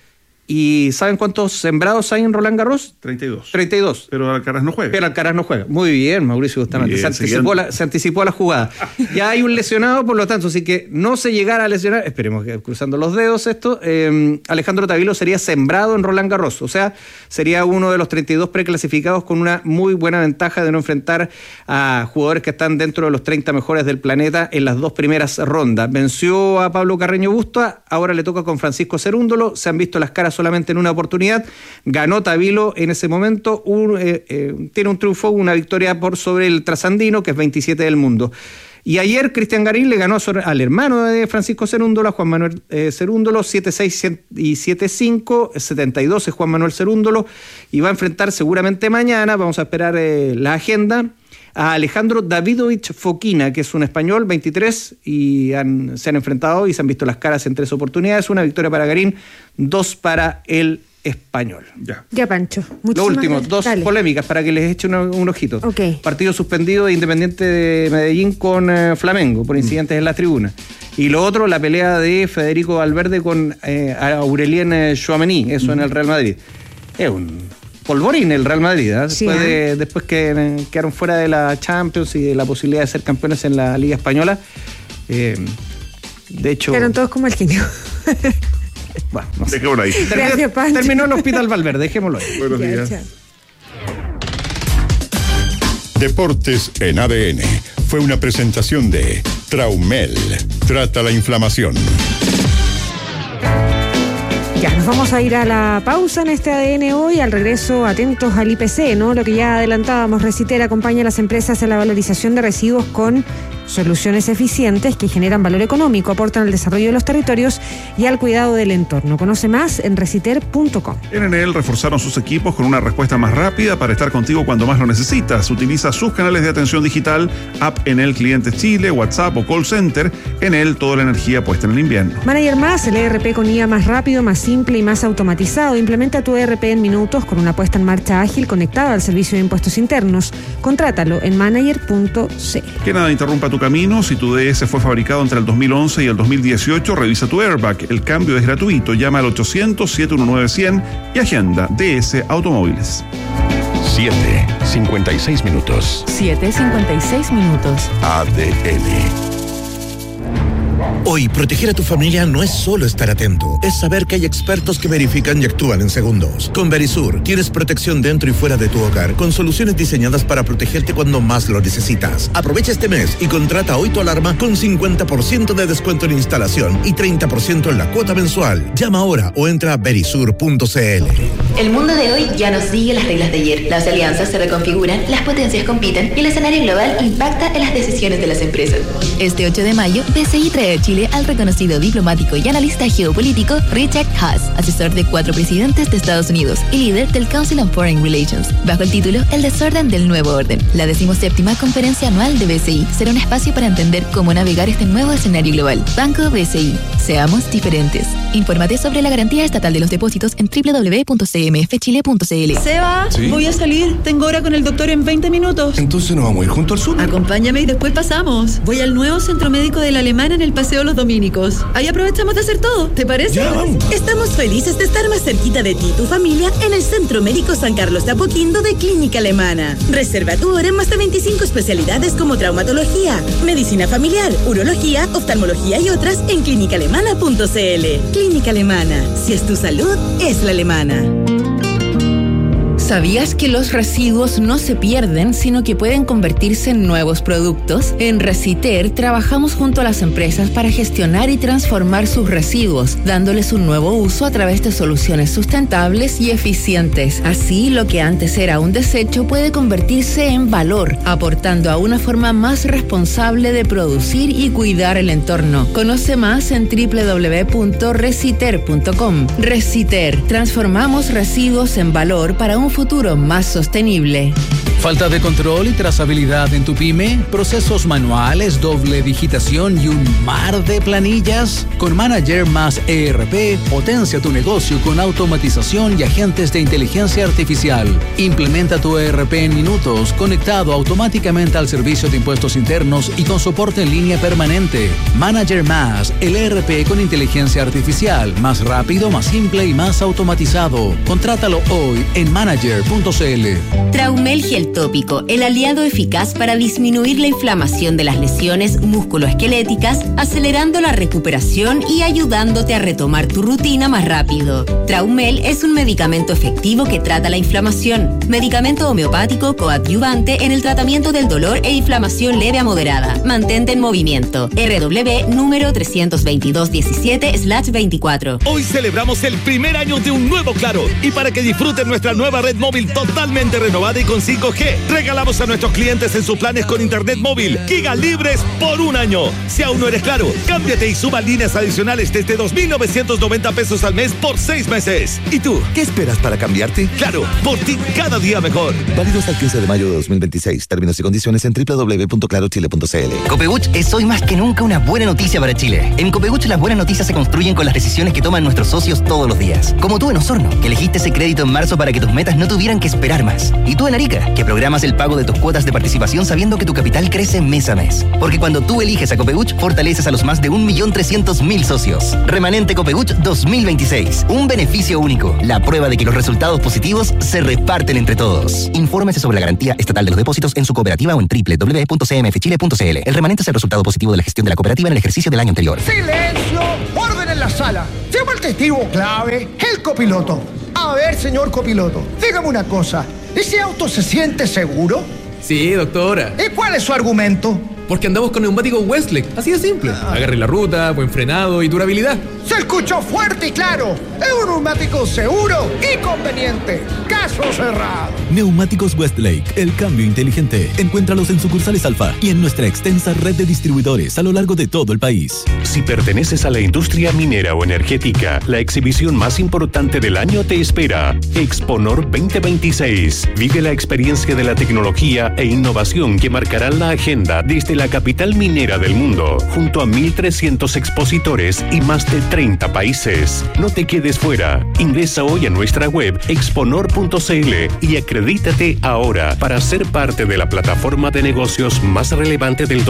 ¿Y saben cuántos sembrados hay en Roland Garros? 32. Pero Alcaraz no juega. Muy bien, Mauricio Bustamante. Se anticipó a la jugada. Ya hay un lesionado, por lo tanto, así que no se llegara a lesionar, esperemos que cruzando los dedos esto, Alejandro Tavilo sería sembrado en Roland Garros. O sea, sería uno de los 32 preclasificados con una muy buena ventaja de no enfrentar a jugadores que están dentro de los 30 mejores del planeta en las 2 primeras rondas. Venció a Pablo Carreño Busta, ahora le toca con Francisco Cerúndolo. Se han visto las caras solamente en una oportunidad. Ganó Tavilo en ese momento, tiene un triunfo, una victoria por sobre el trasandino, que es 27 del mundo. Y ayer Cristian Garín le ganó al hermano de Francisco Cerúndolo, a Juan Manuel Cerúndolo, 7-6 y 7-5, 72 es Juan Manuel Cerúndolo, y va a enfrentar seguramente mañana, vamos a esperar la agenda, a Alejandro Davidovich Fokina, que es un español, 23, y se han enfrentado y se han visto las caras en 3 oportunidades. Una victoria para Garín, 2 para el español. Ya, Pancho. Lo último, 2 polémicas para que les eche un ojito. Okay. Partido suspendido de Independiente de Medellín con Flamengo por incidentes en la tribuna. Y lo otro, la pelea de Federico Valverde con Aurelien Tchouaméni, eso en el Real Madrid. Es un polvorín el Real Madrid, ¿eh? Después que quedaron fuera de la Champions y de la posibilidad de ser campeones en la Liga Española. De hecho... Quedaron todos como el genio. Bueno, no sé. Dejémoslo ahí. Terminó el Hospital Valverde, dejémoslo ahí. Buenos días. Chao. Deportes en ADN fue una presentación de Traumel. Trata la inflamación. Ya, nos vamos a ir a la pausa en este ADN hoy. Al regreso, atentos al IPC, ¿no? Lo que ya adelantábamos, Reciter acompaña a las empresas en la valorización de residuos con soluciones eficientes que generan valor económico, aportan al desarrollo de los territorios y al cuidado del entorno. Conoce más en reciter.com. En Enel reforzaron sus equipos con una respuesta más rápida para estar contigo cuando más lo necesitas. Utiliza sus canales de atención digital, app Enel Clientes Chile, WhatsApp o call center. Enel, toda la energía puesta en el invierno. Manager Más, el ERP con IA más rápido, más simple y más automatizado. Implementa tu ERP en minutos con una puesta en marcha ágil conectada al servicio de impuestos internos. Contrátalo en manager.cl. Que nada interrumpa tu camino. Si tu DS fue fabricado entre el 2011 y el 2018, revisa tu airbag. El cambio es gratuito. Llama al 800-719-100 y agenda DS Automóviles. 7:56 minutos. 7:56 minutos. ADN. Hoy, proteger a tu familia no es solo estar atento, es saber que hay expertos que verifican y actúan en segundos. Con Verisur, tienes protección dentro y fuera de tu hogar, con soluciones diseñadas para protegerte cuando más lo necesitas. Aprovecha este mes y contrata hoy tu alarma con 50% de descuento en instalación y 30% en la cuota mensual. Llama ahora o entra a verisur.cl. El mundo de hoy ya no sigue las reglas de ayer. Las alianzas se reconfiguran, las potencias compiten y el escenario global impacta en las decisiones de las empresas. Este 8 de mayo, BCI trae a Chile al reconocido diplomático y analista geopolítico Richard Haas, asesor de 4 presidentes de Estados Unidos y líder del Council on Foreign Relations, bajo el título El desorden del nuevo orden. La 17ª conferencia anual de BCI será un espacio para entender cómo navegar este nuevo escenario global. Banco BCI. Seamos diferentes. Infórmate sobre la garantía estatal de los depósitos en www.cmfchile.cl. Seba, ¿Sí? Voy a salir. Tengo hora con el doctor en 20 minutos. Entonces nos vamos a ir junto al sur. Acompáñame y después pasamos. Voy al nuevo centro médico de la Alemana en el Paseo Los Dominicos. Ahí aprovechamos de hacer todo. ¿Te parece? Ya, vamos. Estamos felices de estar más cerquita de ti y tu familia en el Centro Médico San Carlos de Apoquindo de Clínica Alemana. Reserva tu hora en más de 25 especialidades como traumatología, medicina familiar, urología, oftalmología y otras en clínicaalemana.cl. Clínica Alemana. Si es tu salud, es la alemana. ¿Sabías que los residuos no se pierden, sino que pueden convertirse en nuevos productos? En Reciter trabajamos junto a las empresas para gestionar y transformar sus residuos, dándoles un nuevo uso a través de soluciones sustentables y eficientes. Así, lo que antes era un desecho puede convertirse en valor, aportando a una forma más responsable de producir y cuidar el entorno. Conoce más en www.reciter.com. Reciter, transformamos residuos en valor para un futuro más sostenible. ¿Falta de control y trazabilidad en tu pyme? ¿Procesos manuales, doble digitación y un mar de planillas? Con Manager más ERP, potencia tu negocio con automatización y agentes de inteligencia artificial. Implementa tu ERP en minutos, conectado automáticamente al servicio de impuestos internos y con soporte en línea permanente. Manager más, el ERP con inteligencia artificial, más rápido, más simple y más automatizado. Contrátalo hoy en manager.cl. Traumel Gel Tópico, el aliado eficaz para disminuir la inflamación de las lesiones musculoesqueléticas, acelerando la recuperación y ayudándote a retomar tu rutina más rápido. Traumel es un medicamento efectivo que trata la inflamación. Medicamento homeopático coadyuvante en el tratamiento del dolor e inflamación leve a moderada. Mantente en movimiento. RW número 32217/24. Hoy celebramos el primer año de un nuevo Claro. Y para que disfruten nuestra nueva red móvil totalmente renovada y con 5G, regalamos a nuestros clientes en sus planes con internet móvil giga libres por un año. Si aún no eres Claro, cámbiate y suba líneas adicionales desde 2,990 pesos al mes por 6 meses. ¿Y tú, qué esperas para cambiarte? Claro, por ti cada día mejor. Válido hasta el 15 de mayo de 2026. Términos y condiciones en www.clarochile.cl. Copebuch es hoy más que nunca una buena noticia para Chile. En Copebuch las buenas noticias se construyen con las decisiones que toman nuestros socios todos los días. Como tú en Osorno, que elegiste ese crédito en marzo para que tus metas no tuvieran que esperar más. Y tú en Arica, que programas el pago de tus cuotas de participación sabiendo que tu capital crece mes a mes. Porque cuando tú eliges a Copebuch, fortaleces a los más de 1.300.000 socios. Remanente Copebuch 2026. Un beneficio único. La prueba de que los resultados positivos se reparten entre todos. Infórmese sobre la garantía estatal de los depósitos en su cooperativa o en www.cmfchile.cl. El remanente es el resultado positivo de la gestión de la cooperativa en el ejercicio del año anterior. ¡Silencio! ¡Orden en la sala! Llama al testigo clave, el copiloto. A ver, señor copiloto, dígame una cosa. ¿Ese auto se siente seguro? Sí, doctora. ¿Y cuál es su argumento? Porque andamos con neumáticos Westlake, así de simple. Agarre la ruta, buen frenado y durabilidad. Se escuchó fuerte y claro. Es un neumático seguro y conveniente. Caso cerrado. Neumáticos Westlake, el cambio inteligente. Encuéntralos en sucursales Alfa y en nuestra extensa red de distribuidores a lo largo de todo el país. Si perteneces a la industria minera o energética, la exhibición más importante del año te espera. Exponor 2026. Vive la experiencia de la tecnología e innovación que marcarán la agenda desde la capital minera del mundo, junto a 1.300 expositores y más de 30 países. No te quedes fuera. Ingresa hoy a nuestra web exponor.cl y acredítate ahora para ser parte de la plataforma de negocios más relevante del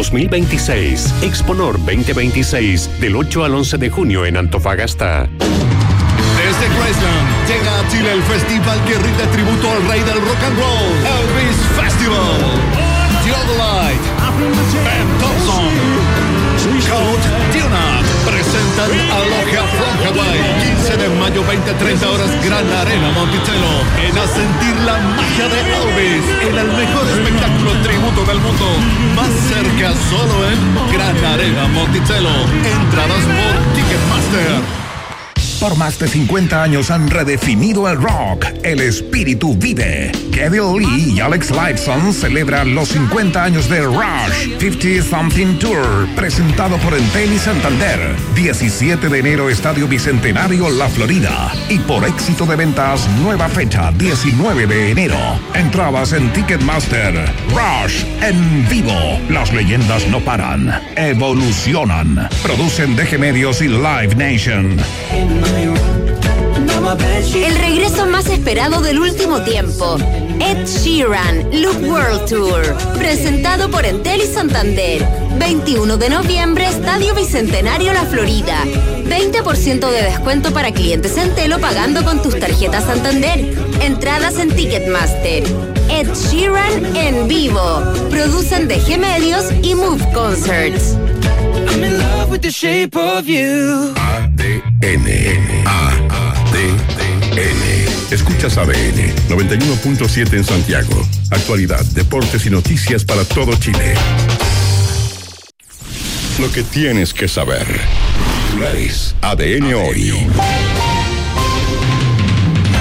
2026. Exponor 2026, del 8 al 11 de junio en Antofagasta. Desde Graceland llega a Chile el festival que rinde tributo al rey del rock and roll, Elvis Festival. Theodolite, Ben Thompson, Code Tuna presentan Aloha from Hawaii. 15 de mayo, 20-30 horas, Gran Arena Monticello. Ven a sentir la magia de Elvis en el mejor espectáculo tributo del mundo. Más cerca solo en Gran Arena Monticello. Entradas por Ticketmaster. Por más de 50 años han redefinido el rock. El espíritu vive. Kevin Lee y Alex Lifeson celebran los 50 años de Rush 50 Something Tour, presentado por Entel y Santander. 17 de enero, Estadio Bicentenario, La Florida. Y por éxito de ventas, nueva fecha, 19 de enero. Entradas en Ticketmaster. Rush en vivo. Las leyendas no paran, evolucionan. Producen DG Medios y Live Nation. El regreso más esperado del último tiempo. Ed Sheeran, Loop World Tour, presentado por Entel y Santander. 21 de noviembre, Estadio Bicentenario, La Florida. 20% de descuento para clientes Entel o pagando con tus tarjetas Santander. Entradas en Ticketmaster. Ed Sheeran en vivo. Producen DG Medios y Move Concerts. I'm in love with the shape of you. ADN. Escuchas ADN 91.7 en Santiago. Actualidad, deportes y noticias para todo Chile. Lo que tienes que saber. ADN hoy.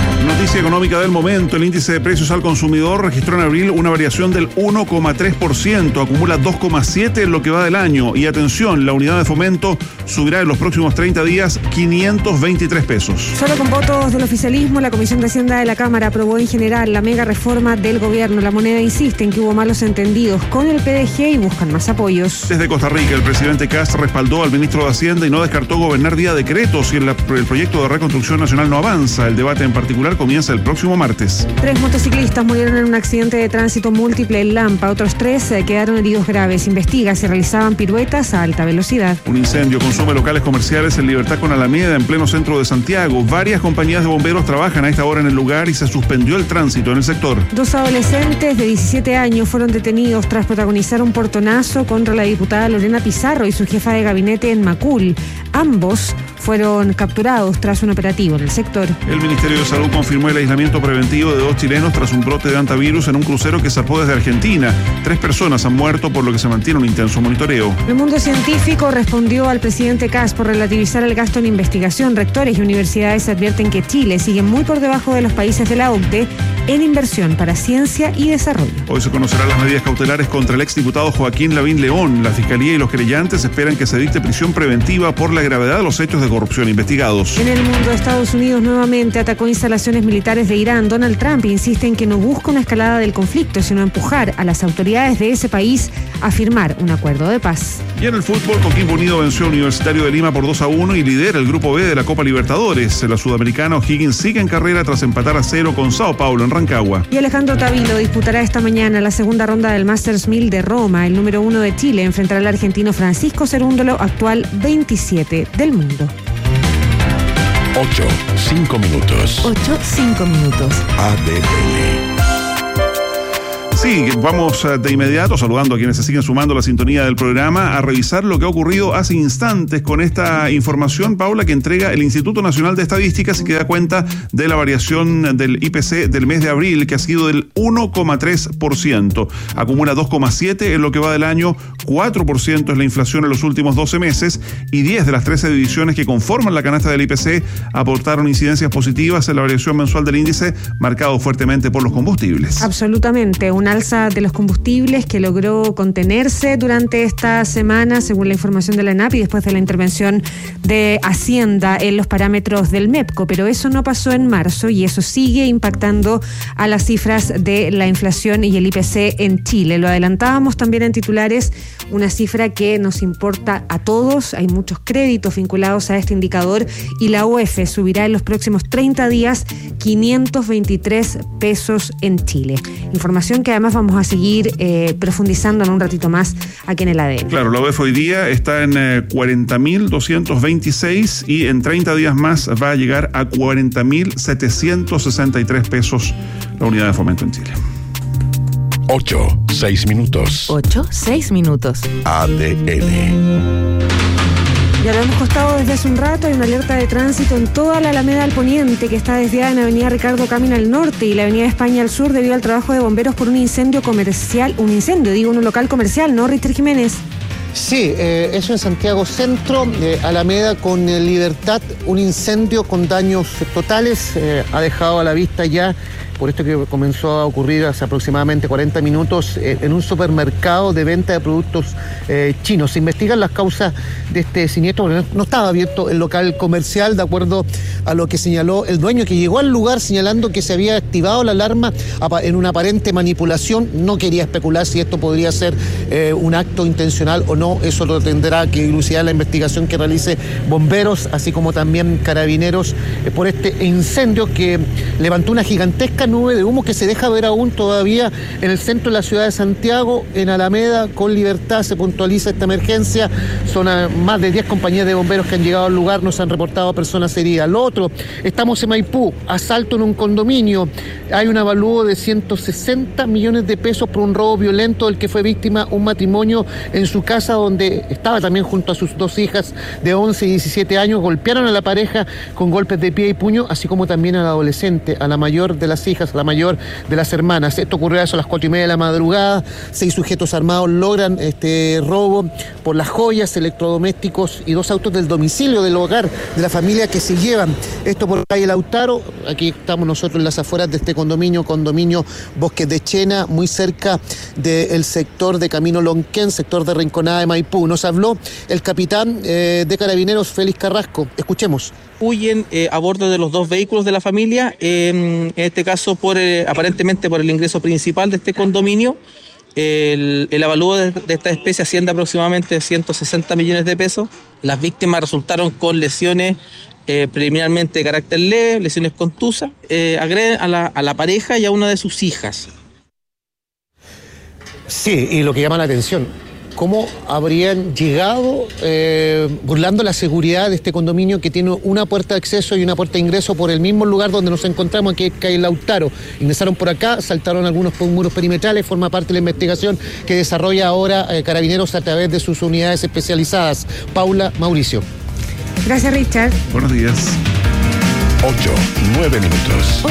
noticia económica del momento, el índice de precios al consumidor registró en abril una variación del 1,3%, acumula 2,7% en lo que va del año. Y atención, la unidad de fomento subirá en los próximos 30 días 523 pesos. Solo con votos del oficialismo, la Comisión de Hacienda de la Cámara aprobó en general la mega reforma del gobierno. La moneda insiste en que hubo malos entendidos con el PDG y buscan más apoyos. Desde Costa Rica, el presidente Kast respaldó al ministro de Hacienda y no descartó gobernar vía decreto si el proyecto de reconstrucción nacional no avanza. El debate en particular comienza el próximo martes. 3 motociclistas murieron en un accidente de tránsito múltiple en Lampa. Otros 3 quedaron heridos graves. Investiga si realizaban piruetas a alta velocidad. Un incendio consume locales comerciales en Libertad con Alameda, en pleno centro de Santiago. Varias compañías de bomberos trabajan a esta hora en el lugar y se suspendió el tránsito en el sector. 2 adolescentes de 17 años fueron detenidos tras protagonizar un portonazo contra la diputada Lorena Pizarro y su jefa de gabinete en Macul. Ambos fueron capturados tras un operativo en el sector. El Ministerio de Salud confirmó el aislamiento preventivo de 2 chilenos tras un brote de hantavirus en un crucero que zarpó desde Argentina. 3 personas han muerto, por lo que se mantiene un intenso monitoreo. El mundo científico respondió al presidente Kast por relativizar el gasto en investigación. Rectores y universidades advierten que Chile sigue muy por debajo de los países de la OCDE en inversión para ciencia y desarrollo. Hoy se conocerán las medidas cautelares contra el exdiputado Joaquín Lavín León. La Fiscalía y los querellantes esperan que se dicte prisión preventiva por la gravedad de los hechos de corrupción investigados. En el mundo, Estados Unidos nuevamente atacó instalaciones militares de Irán. Donald Trump insiste en que no busca una escalada del conflicto, sino empujar a las autoridades de ese país a firmar un acuerdo de paz. Y en el fútbol, Coquimbo Unido venció a Universitario de Lima por 2-1 y lidera el grupo B de la Copa Libertadores. La sudamericana O'Higgins sigue en carrera tras empatar a 0 con Sao Paulo en Rancagua. Y Alejandro Tavilo disputará esta mañana la segunda ronda del Masters 1000 de Roma. El número 1 de Chile enfrentará al argentino Francisco Cerúndolo, actual 27 del mundo. 8:05 minutos. 8:05 minutos. ADN. Sí, vamos de inmediato, saludando a quienes se siguen sumando a la sintonía del programa, a revisar lo que ha ocurrido hace instantes con esta información, Paula, que entrega el Instituto Nacional de Estadísticas y que da cuenta de la variación del IPC del mes de abril, que ha sido del 1,3%. Acumula 2,7% en lo que va del año, 4% es la inflación en los últimos 12 meses y 10 de las 13 divisiones que conforman la canasta del IPC aportaron incidencias positivas en la variación mensual del índice, marcado fuertemente por los combustibles. Absolutamente, una alza de los combustibles que logró contenerse durante esta semana, según la información de la ENAP y después de la intervención de Hacienda en los parámetros del MEPCO, pero eso no pasó en marzo y eso sigue impactando a las cifras de la inflación y el IPC en Chile. Lo adelantábamos también en titulares, una cifra que nos importa a todos, hay muchos créditos vinculados a este indicador y la UEF subirá en los próximos 30 días 523 pesos en Chile. Información que además vamos a seguir profundizando en un ratito más aquí en el ADN. Claro, la UEF hoy día está en 40.226 y en 30 días más va a llegar a 40.763 pesos la unidad de fomento en Chile. 8:06 minutos. 8:06 minutos. ADN. Ya lo hemos costado desde hace un rato, hay una alerta de tránsito en toda la Alameda al Poniente, que está desviada en Avenida Ricardo Camina al norte y la Avenida España al sur debido al trabajo de bomberos por un incendio comercial, en un local comercial, ¿no, Richter Jiménez? Sí, eso en Santiago Centro, Alameda con Libertad, un incendio con daños totales, ha dejado a la vista ya, por esto que comenzó a ocurrir hace aproximadamente 40 minutos, en un supermercado de venta de productos chinos. Se investigan las causas de este siniestro, porque no estaba abierto el local comercial, de acuerdo a lo que señaló el dueño, que llegó al lugar señalando que se había activado la alarma en una aparente manipulación. No quería especular si esto podría ser un acto intencional o no, eso lo tendrá que dilucidar la investigación que realice bomberos, así como también carabineros, por este incendio que levantó una gigantesca nube de humo que se deja ver aún todavía en el centro de la ciudad de Santiago, en Alameda con Libertad. Se puntualiza esta emergencia, son más de 10 compañías de bomberos que han llegado al lugar, nos han reportado personas heridas. Lo otro, estamos en Maipú, asalto en un condominio, hay un avalúo de 160 millones de pesos por un robo violento del que fue víctima un matrimonio en su casa, donde estaba también junto a sus 2 hijas de 11 y 17 años. Golpearon a la pareja con golpes de pie y puño, así como también al adolescente, a la mayor de las hijas. hijas, la mayor de las hermanas. Esto ocurrió a eso a las 4:30 de la madrugada. 6 sujetos armados logran este robo por las joyas, electrodomésticos y 2 autos del domicilio del hogar de la familia que se llevan. Esto por calle Lautaro. Aquí estamos nosotros en las afueras de este condominio Bosques de Chena, muy cerca del sector de Camino Lonquén, sector de Rinconada de Maipú. Nos habló el capitán de Carabineros, Félix Carrasco. Escuchemos. Huyen a bordo de los 2 vehículos de la familia, en este caso aparentemente por el ingreso principal de este condominio. El avalúo de esta especie asciende aproximadamente 160 millones de pesos. Las víctimas resultaron con lesiones preliminarmente de carácter leve, lesiones contusas. Agreden a la pareja y a una de sus hijas. Sí, y lo que llama la atención, ¿cómo habrían llegado burlando la seguridad de este condominio que tiene una puerta de acceso y una puerta de ingreso por el mismo lugar donde nos encontramos, aquí en calle Lautaro? Ingresaron por acá, saltaron algunos muros perimetrales, forma parte de la investigación que desarrolla ahora Carabineros a través de sus unidades especializadas. Paula, Mauricio. Gracias, Richard. Buenos días. 8:09 minutos.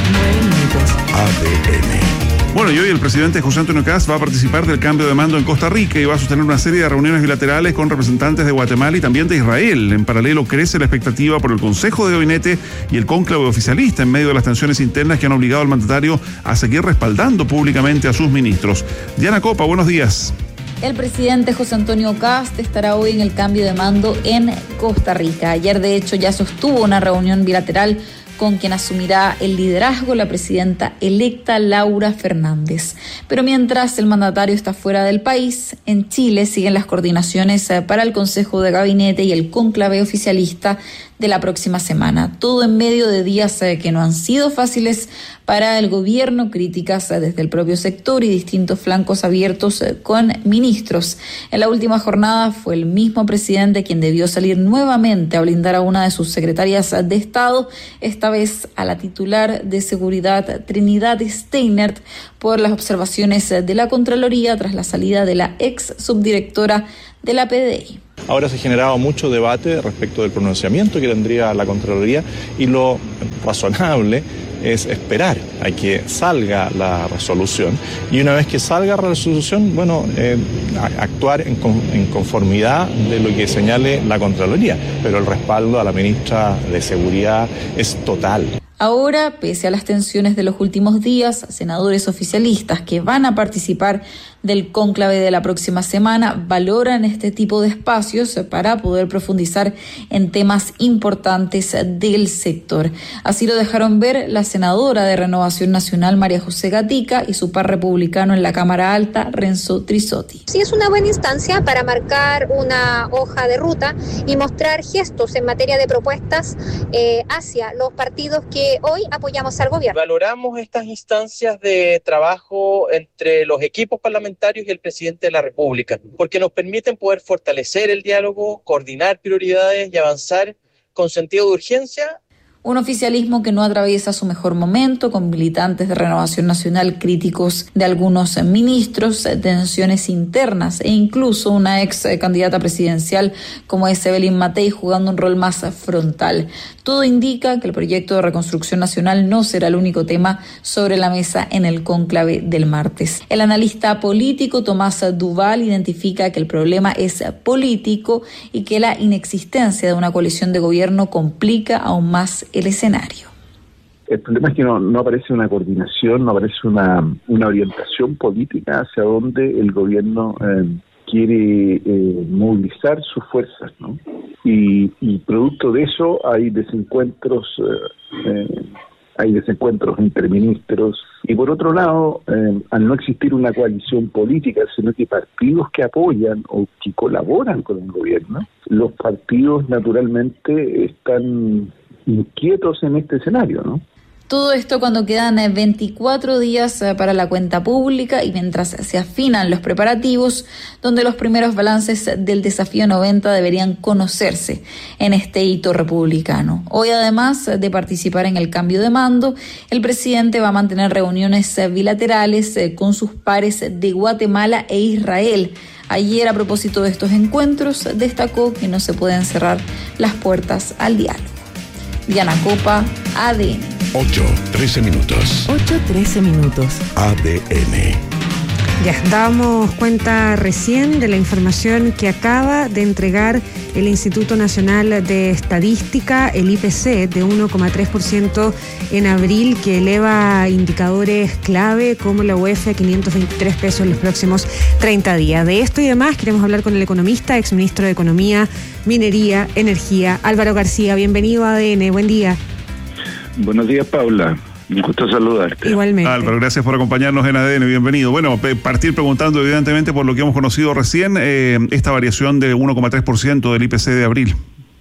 ADN. Bueno, y hoy el presidente José Antonio Kast va a participar del cambio de mando en Costa Rica y va a sostener una serie de reuniones bilaterales con representantes de Guatemala y también de Israel. En paralelo, crece la expectativa por el Consejo de Gabinete y el cónclave oficialista en medio de las tensiones internas que han obligado al mandatario a seguir respaldando públicamente a sus ministros. Diana Copa, buenos días. El presidente José Antonio Kast estará hoy en el cambio de mando en Costa Rica. Ayer, de hecho, ya sostuvo una reunión bilateral con quien asumirá el liderazgo, la presidenta electa Laura Fernández. Pero mientras el mandatario está fuera del país, en Chile siguen las coordinaciones para el Consejo de Gabinete y el cónclave oficialista de la próxima semana. Todo en medio de días que no han sido fáciles para el gobierno, críticas desde el propio sector y distintos flancos abiertos con ministros. En la última jornada fue el mismo presidente quien debió salir nuevamente a blindar a una de sus secretarias de Estado, esta vez a la titular de Seguridad Trinidad Steinert, por las observaciones de la Contraloría tras la salida de la ex subdirectora de la PDI. Ahora se ha generado mucho debate respecto del pronunciamiento que tendría la Contraloría y lo razonable es esperar a que salga la resolución y una vez que salga la resolución, actuar en conformidad de lo que señale la Contraloría, pero el respaldo a la ministra de Seguridad es total. Ahora, pese a las tensiones de los últimos días, senadores oficialistas que van a participar del cónclave de la próxima semana valoran este tipo de espacios para poder profundizar en temas importantes del sector. Así lo dejaron ver la senadora de Renovación Nacional, María José Gatica, y su par republicano en la Cámara Alta, Renzo Trisotti. Sí, es una buena instancia para marcar una hoja de ruta y mostrar gestos en materia de propuestas hacia los partidos que hoy apoyamos al gobierno. Valoramos estas instancias de trabajo entre los equipos parlamentarios y el presidente de la República, porque nos permiten poder fortalecer el diálogo, coordinar prioridades y avanzar con sentido de urgencia. Un oficialismo que no atraviesa su mejor momento, con militantes de Renovación Nacional críticos de algunos ministros, tensiones internas e incluso una ex candidata presidencial como es Evelyn Matei jugando un rol más frontal. Todo indica que el proyecto de reconstrucción nacional no será el único tema sobre la mesa en el cónclave del martes. El analista político Tomás Duval identifica que el problema es político y que la inexistencia de una coalición de gobierno complica aún más el escenario. El problema es que no aparece una coordinación, no aparece una orientación política hacia donde el gobierno quiere movilizar sus fuerzas, ¿no? Y producto de eso hay desencuentros entre ministros y por otro lado, al no existir una coalición política, sino que partidos que apoyan o que colaboran con el gobierno, los partidos naturalmente están inquietos en este escenario, ¿no? Todo esto cuando quedan 24 días para la cuenta pública y mientras se afinan los preparativos, donde los primeros balances del desafío 90 deberían conocerse en este hito republicano. Hoy, además de participar en el cambio de mando, el presidente va a mantener reuniones bilaterales con sus pares de Guatemala e Israel. Ayer, a propósito de estos encuentros, destacó que no se pueden cerrar las puertas al diálogo. Diana Copa, ADN. 8:13 minutos. 8:13 minutos. ADN. Ya damos cuenta recién de la información que acaba de entregar el Instituto Nacional de Estadística, el IPC, de 1,3% en abril, que eleva indicadores clave como la UEF a 523 pesos en los próximos 30 días. De esto y demás queremos hablar con el economista, exministro de Economía, Minería, Energía, Álvaro García. Bienvenido a ADN, buen día. Buenos días, Paula. Un gusto saludarte. Igualmente. Álvaro, gracias por acompañarnos en ADN, bienvenido. Bueno, partir preguntando evidentemente por lo que hemos conocido recién, esta variación de 1,3% del IPC de abril.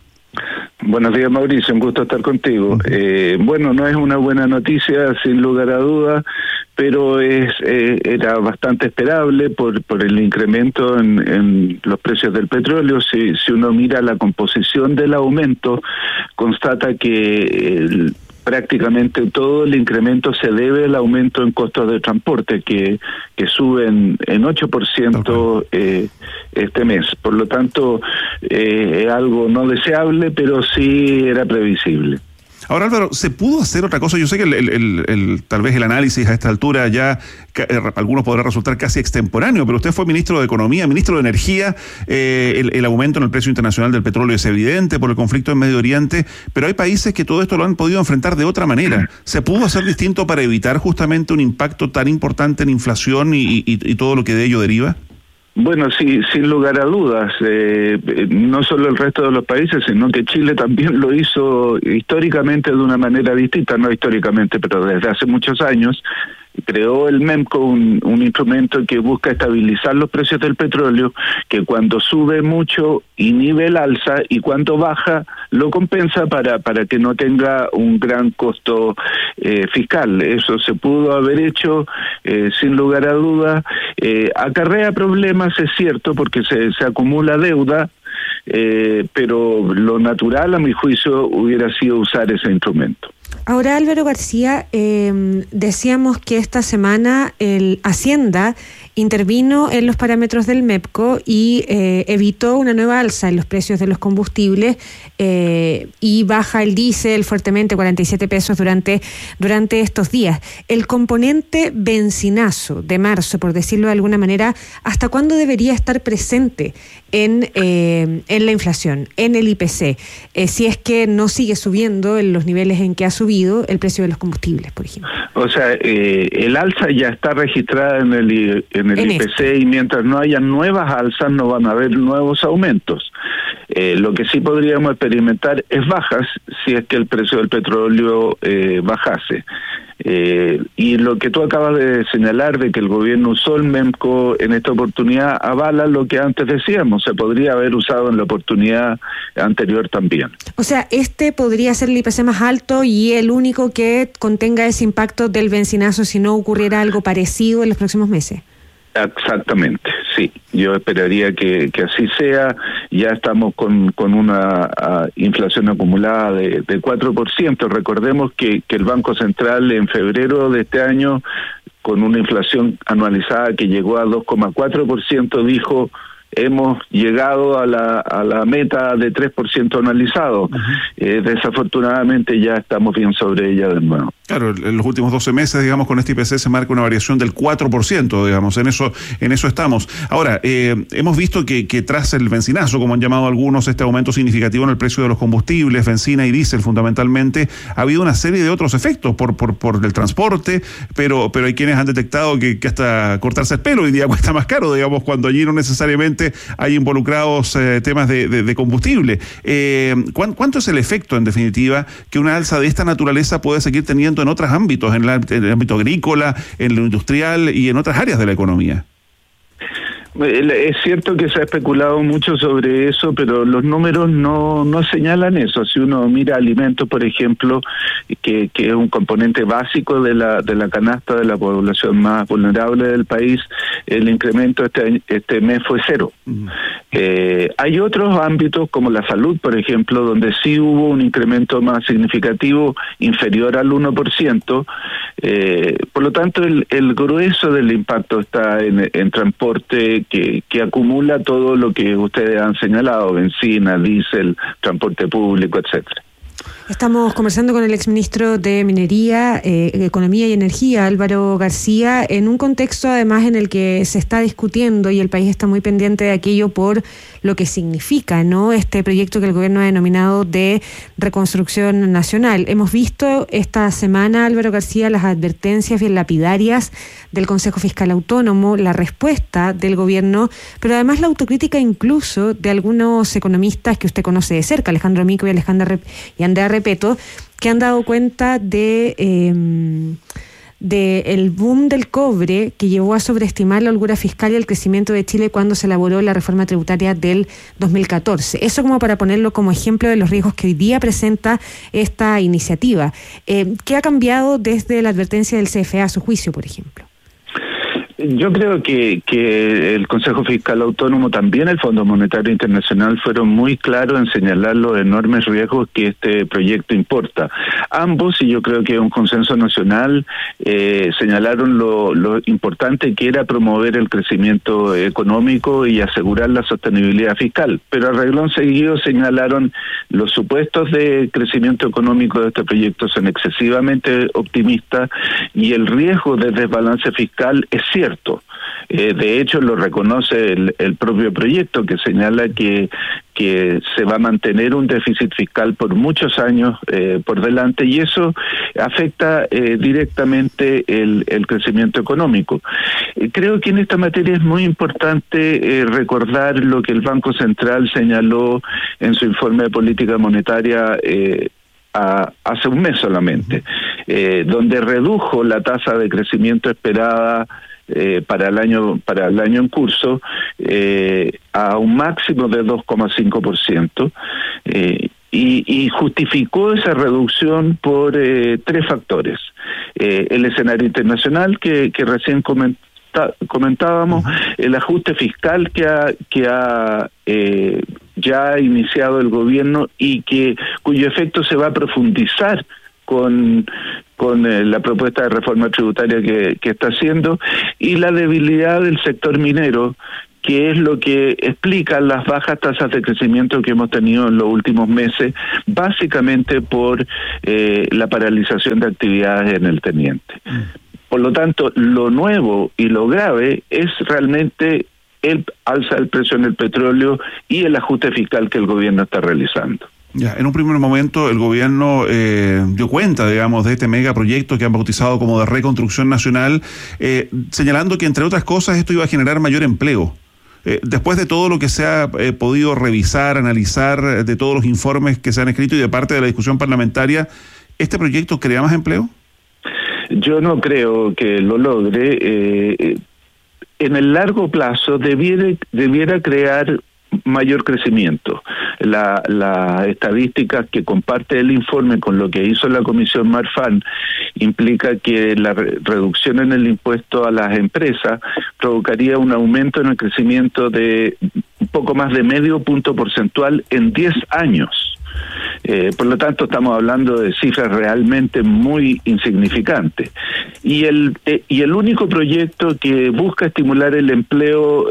Buenos días, Mauricio, un gusto estar contigo. Bueno, no es una buena noticia, sin lugar a dudas, pero era bastante esperable por el incremento en los precios del petróleo. Si uno mira la composición del aumento, constata que prácticamente todo el incremento se debe al aumento en costos de transporte que suben en 8% este mes. Por lo tanto, es algo no deseable, pero sí era previsible. Ahora, Álvaro, ¿se pudo hacer otra cosa? Yo sé que tal vez el análisis a esta altura ya algunos podrá resultar casi extemporáneo, pero usted fue ministro de Economía, ministro de Energía, el aumento en el precio internacional del petróleo es evidente por el conflicto en Medio Oriente, pero hay países que todo esto lo han podido enfrentar de otra manera. ¿Se pudo hacer distinto para evitar justamente un impacto tan importante en inflación y todo lo que de ello deriva? Bueno, sí, sin lugar a dudas, no solo el resto de los países, sino que Chile también lo hizo históricamente de una manera distinta, no históricamente, pero desde hace muchos años. Creó el MEMCO un instrumento que busca estabilizar los precios del petróleo, que cuando sube mucho inhibe el alza y cuando baja lo compensa para que no tenga un gran costo fiscal. Eso se pudo haber hecho sin lugar a dudas. Acarrea problemas, es cierto, porque se acumula deuda, pero lo natural, a mi juicio, hubiera sido usar ese instrumento. Ahora, Álvaro García, decíamos que esta semana el Hacienda intervino en los parámetros del MEPCO y evitó una nueva alza en los precios de los combustibles y baja el diésel fuertemente, 47 pesos durante estos días. El componente bencinazo de marzo, por decirlo de alguna manera, ¿hasta cuándo debería estar presente en la inflación, en el IPC, si es que no sigue subiendo en los niveles en que ha subido el precio de los combustibles, por ejemplo? O sea, el alza ya está registrada en el IPC y mientras no haya nuevas alzas no van a haber nuevos aumentos. Lo que sí podríamos experimentar es bajas si es que el precio del petróleo bajase. Y lo que tú acabas de señalar de que el gobierno usó el MEMCO en esta oportunidad avala lo que antes decíamos, se podría haber usado en la oportunidad anterior también. O sea, este podría ser el IPC más alto y el único que contenga ese impacto del bencinazo si no ocurriera algo parecido en los próximos meses. Exactamente, sí. Yo esperaría que así sea. Ya estamos con una inflación acumulada de 4%. Recordemos que el Banco Central en febrero de este año, con una inflación anualizada que llegó a 2,4%, dijo: hemos llegado a la meta de 3% anualizado. Desafortunadamente ya estamos bien sobre ella de nuevo. Claro, en los últimos 12 meses, digamos, con este IPC se marca una variación del 4%, digamos, en eso estamos. Ahora, hemos visto que tras el bencinazo, como han llamado algunos, este aumento significativo en el precio de los combustibles, benzina y diésel fundamentalmente, ha habido una serie de otros efectos por el transporte, pero hay quienes han detectado que hasta cortarse el pelo hoy día cuesta más caro, digamos, cuando allí no necesariamente hay involucrados temas de combustible. ¿Cuánto es el efecto, en definitiva, que una alza de esta naturaleza puede seguir teniendo en otros ámbitos, en el ámbito agrícola, en lo industrial y en otras áreas de la economía? Es cierto que se ha especulado mucho sobre eso, pero los números no señalan eso. Si uno mira alimentos, por ejemplo, que es un componente básico de la canasta de la población más vulnerable del país, el incremento este mes fue 0. Hay otros ámbitos como la salud, por ejemplo, donde sí hubo un incremento más significativo, inferior al 1%. Por lo tanto, el grueso del impacto está en transporte, que acumula todo lo que ustedes han señalado: benzina, diésel, transporte público, etcétera. Estamos conversando con el exministro de Minería, Economía y Energía, Álvaro García, en un contexto además en el que se está discutiendo y el país está muy pendiente de aquello por lo que significa, ¿no?, este proyecto que el gobierno ha denominado de reconstrucción nacional. Hemos visto esta semana, Álvaro García, las advertencias bien lapidarias del Consejo Fiscal Autónomo, la respuesta del gobierno, pero además la autocrítica incluso de algunos economistas que usted conoce de cerca, Alejandro Mico y Andrea Repeto, que han dado cuenta de el boom del cobre que llevó a sobreestimar la holgura fiscal y el crecimiento de Chile cuando se elaboró la reforma tributaria del 2014. Eso como para ponerlo como ejemplo de los riesgos que hoy día presenta esta iniciativa. ¿Qué ha cambiado desde la advertencia del CFE a su juicio, por ejemplo? Yo creo que el Consejo Fiscal Autónomo, también el Fondo Monetario Internacional, fueron muy claros en señalar los enormes riesgos que este proyecto importa. Ambos, y yo creo que es un consenso nacional, señalaron lo importante que era promover el crecimiento económico y asegurar la sostenibilidad fiscal. Pero a renglón seguido señalaron los supuestos de crecimiento económico de este proyecto son excesivamente optimistas y el riesgo de desbalance fiscal es cierto. De hecho, lo reconoce el propio proyecto, que señala que se va a mantener un déficit fiscal por muchos años por delante, y eso afecta directamente el crecimiento económico. Creo que en esta materia es muy importante recordar lo que el Banco Central señaló en su informe de política monetaria hace un mes solamente, donde redujo la tasa de crecimiento esperada para el año en curso a un máximo de 2,5%, y justificó esa reducción por tres factores: el escenario internacional que recién comentábamos, el ajuste fiscal que ha ya iniciado el gobierno y cuyo efecto se va a profundizar con la propuesta de reforma tributaria que está haciendo, y la debilidad del sector minero, que es lo que explica las bajas tasas de crecimiento que hemos tenido en los últimos meses, básicamente por la paralización de actividades en el teniente. Por lo tanto, lo nuevo y lo grave es realmente el alza del precio en el petróleo y el ajuste fiscal que el gobierno está realizando. Ya, en un primer momento el gobierno dio cuenta, digamos, de este megaproyecto que han bautizado como de reconstrucción nacional, señalando que, entre otras cosas, esto iba a generar mayor empleo. Después de todo lo que se ha podido revisar, analizar, de todos los informes que se han escrito y de parte de la discusión parlamentaria, ¿este proyecto crea más empleo? Yo no creo que lo logre. En el largo plazo debiera crear mayor crecimiento. Las estadísticas que comparte el informe con lo que hizo la Comisión Marfan implica que la reducción en el impuesto a las empresas provocaría un aumento en el crecimiento de un poco más de medio punto porcentual en 10 años. Por lo tanto, estamos hablando de cifras realmente muy insignificantes. Y el único proyecto que busca estimular el empleo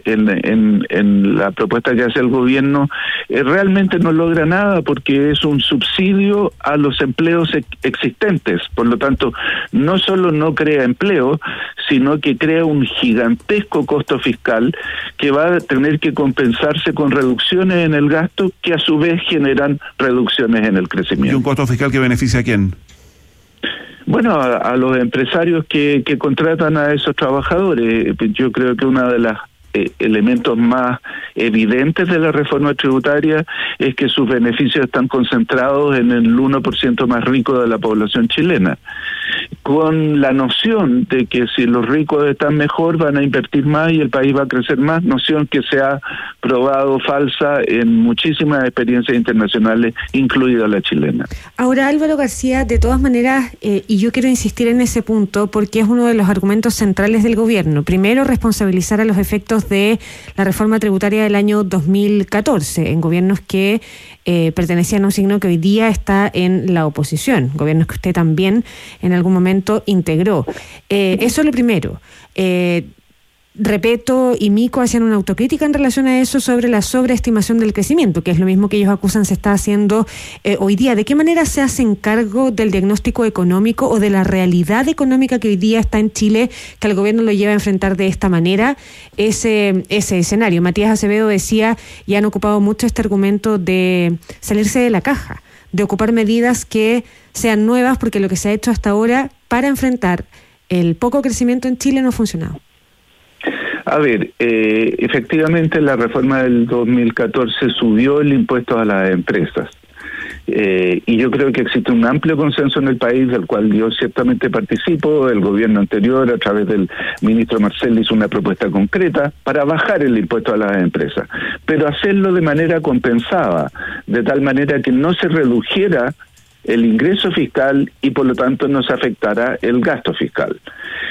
en la propuesta que hace el gobierno realmente no logra nada, porque es un subsidio a los empleos existentes. Por lo tanto, no solo no crea empleo, sino que crea un gigantesco costo fiscal que va a tener que compensarse con reducciones en el gasto, que a su vez generan reducciones en el crecimiento. ¿Y un costo fiscal que beneficia a quién? Bueno, a los empresarios que contratan a esos trabajadores. Yo creo que una de las elementos más evidentes de la reforma tributaria es que sus beneficios están concentrados en el 1% más rico de la población chilena, con la noción de que si los ricos están mejor van a invertir más y el país va a crecer más, noción que se ha probado falsa en muchísimas experiencias internacionales, incluida la chilena. Ahora, Álvaro García, de todas maneras, y yo quiero insistir en ese punto porque es uno de los argumentos centrales del gobierno. Primero, responsabilizar a los efectos de la reforma tributaria del año 2014 en gobiernos que pertenecían a un signo que hoy día está en la oposición, gobiernos que usted también en algún momento integró. Eso es lo primero. Repeto y Mico hacían una autocrítica en relación a eso sobre la sobreestimación del crecimiento, que es lo mismo que ellos acusan se está haciendo hoy día. ¿De qué manera se hacen cargo del diagnóstico económico o de la realidad económica que hoy día está en Chile, que el gobierno lo lleva a enfrentar de esta manera ese escenario? Matías Acevedo decía, y han ocupado mucho este argumento de salirse de la caja, de ocupar medidas que sean nuevas, porque lo que se ha hecho hasta ahora para enfrentar el poco crecimiento en Chile no ha funcionado. A ver, efectivamente la reforma del 2014 subió el impuesto a las empresas. Y yo creo que existe un amplio consenso en el país, del cual yo ciertamente participo. El gobierno anterior, a través del ministro Marcel, hizo una propuesta concreta para bajar el impuesto a las empresas, pero hacerlo de manera compensada, de tal manera que no se redujera el ingreso fiscal y por lo tanto no se afectara el gasto fiscal.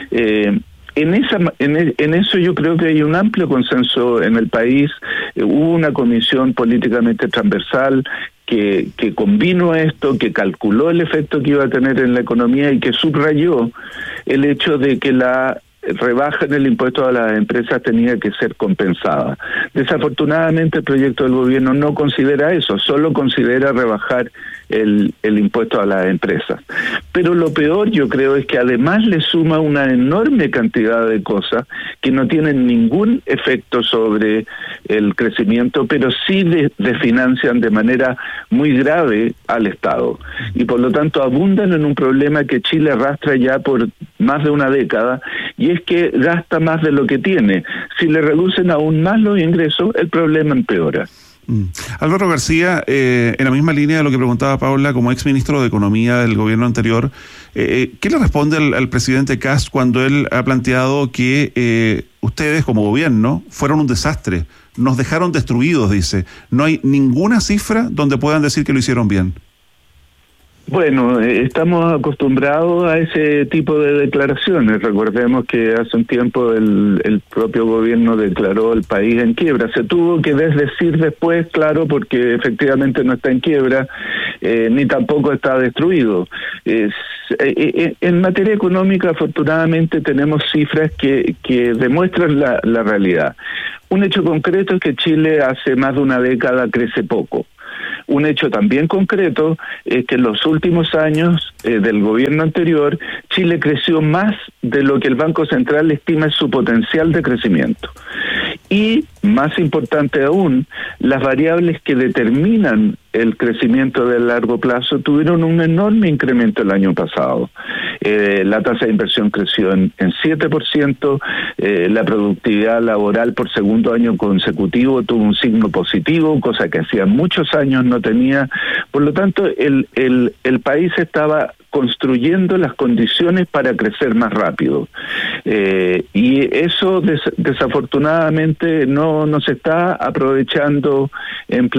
En eso yo creo que hay un amplio consenso en el país. Hubo una comisión políticamente transversal que convino esto, que calculó el efecto que iba a tener en la economía y que subrayó el hecho de que la rebaja en el impuesto a las empresas tenía que ser compensada. Desafortunadamente el proyecto del gobierno no considera eso, solo considera rebajar el impuesto a las empresas. Pero lo peor, yo creo, es que además le suma una enorme cantidad de cosas que no tienen ningún efecto sobre el crecimiento, pero sí desfinancian de manera muy grave al Estado. Y por lo tanto abundan en un problema que Chile arrastra ya por más de una década, y es que gasta más de lo que tiene. Si le reducen aún más los ingresos, el problema empeora. Álvaro García, en la misma línea de lo que preguntaba Paula, como exministro de Economía del gobierno anterior, ¿qué le responde al presidente Kast cuando él ha planteado que ustedes como gobierno fueron un desastre, nos dejaron destruidos, dice? No hay ninguna cifra donde puedan decir que lo hicieron bien. Bueno, estamos acostumbrados a ese tipo de declaraciones. Recordemos que hace un tiempo el propio gobierno declaró el país en quiebra. Se tuvo que desdecir después, claro, porque efectivamente no está en quiebra, ni tampoco está destruido. En materia económica, afortunadamente, tenemos cifras que demuestran la realidad. Un hecho concreto es que Chile hace más de una década crece poco. Un hecho también concreto es que en los últimos años del gobierno anterior, Chile creció más de lo que el Banco Central estima es su potencial de crecimiento. Y, más importante aún, las variables que determinan el crecimiento de largo plazo tuvieron un enorme incremento el año pasado. La tasa de inversión creció en 7%, la productividad laboral por segundo año consecutivo tuvo un signo positivo, cosa que hacía muchos años no tenía. Por lo tanto, el país estaba construyendo las condiciones para crecer más rápido. Y eso desafortunadamente no se está aprovechando en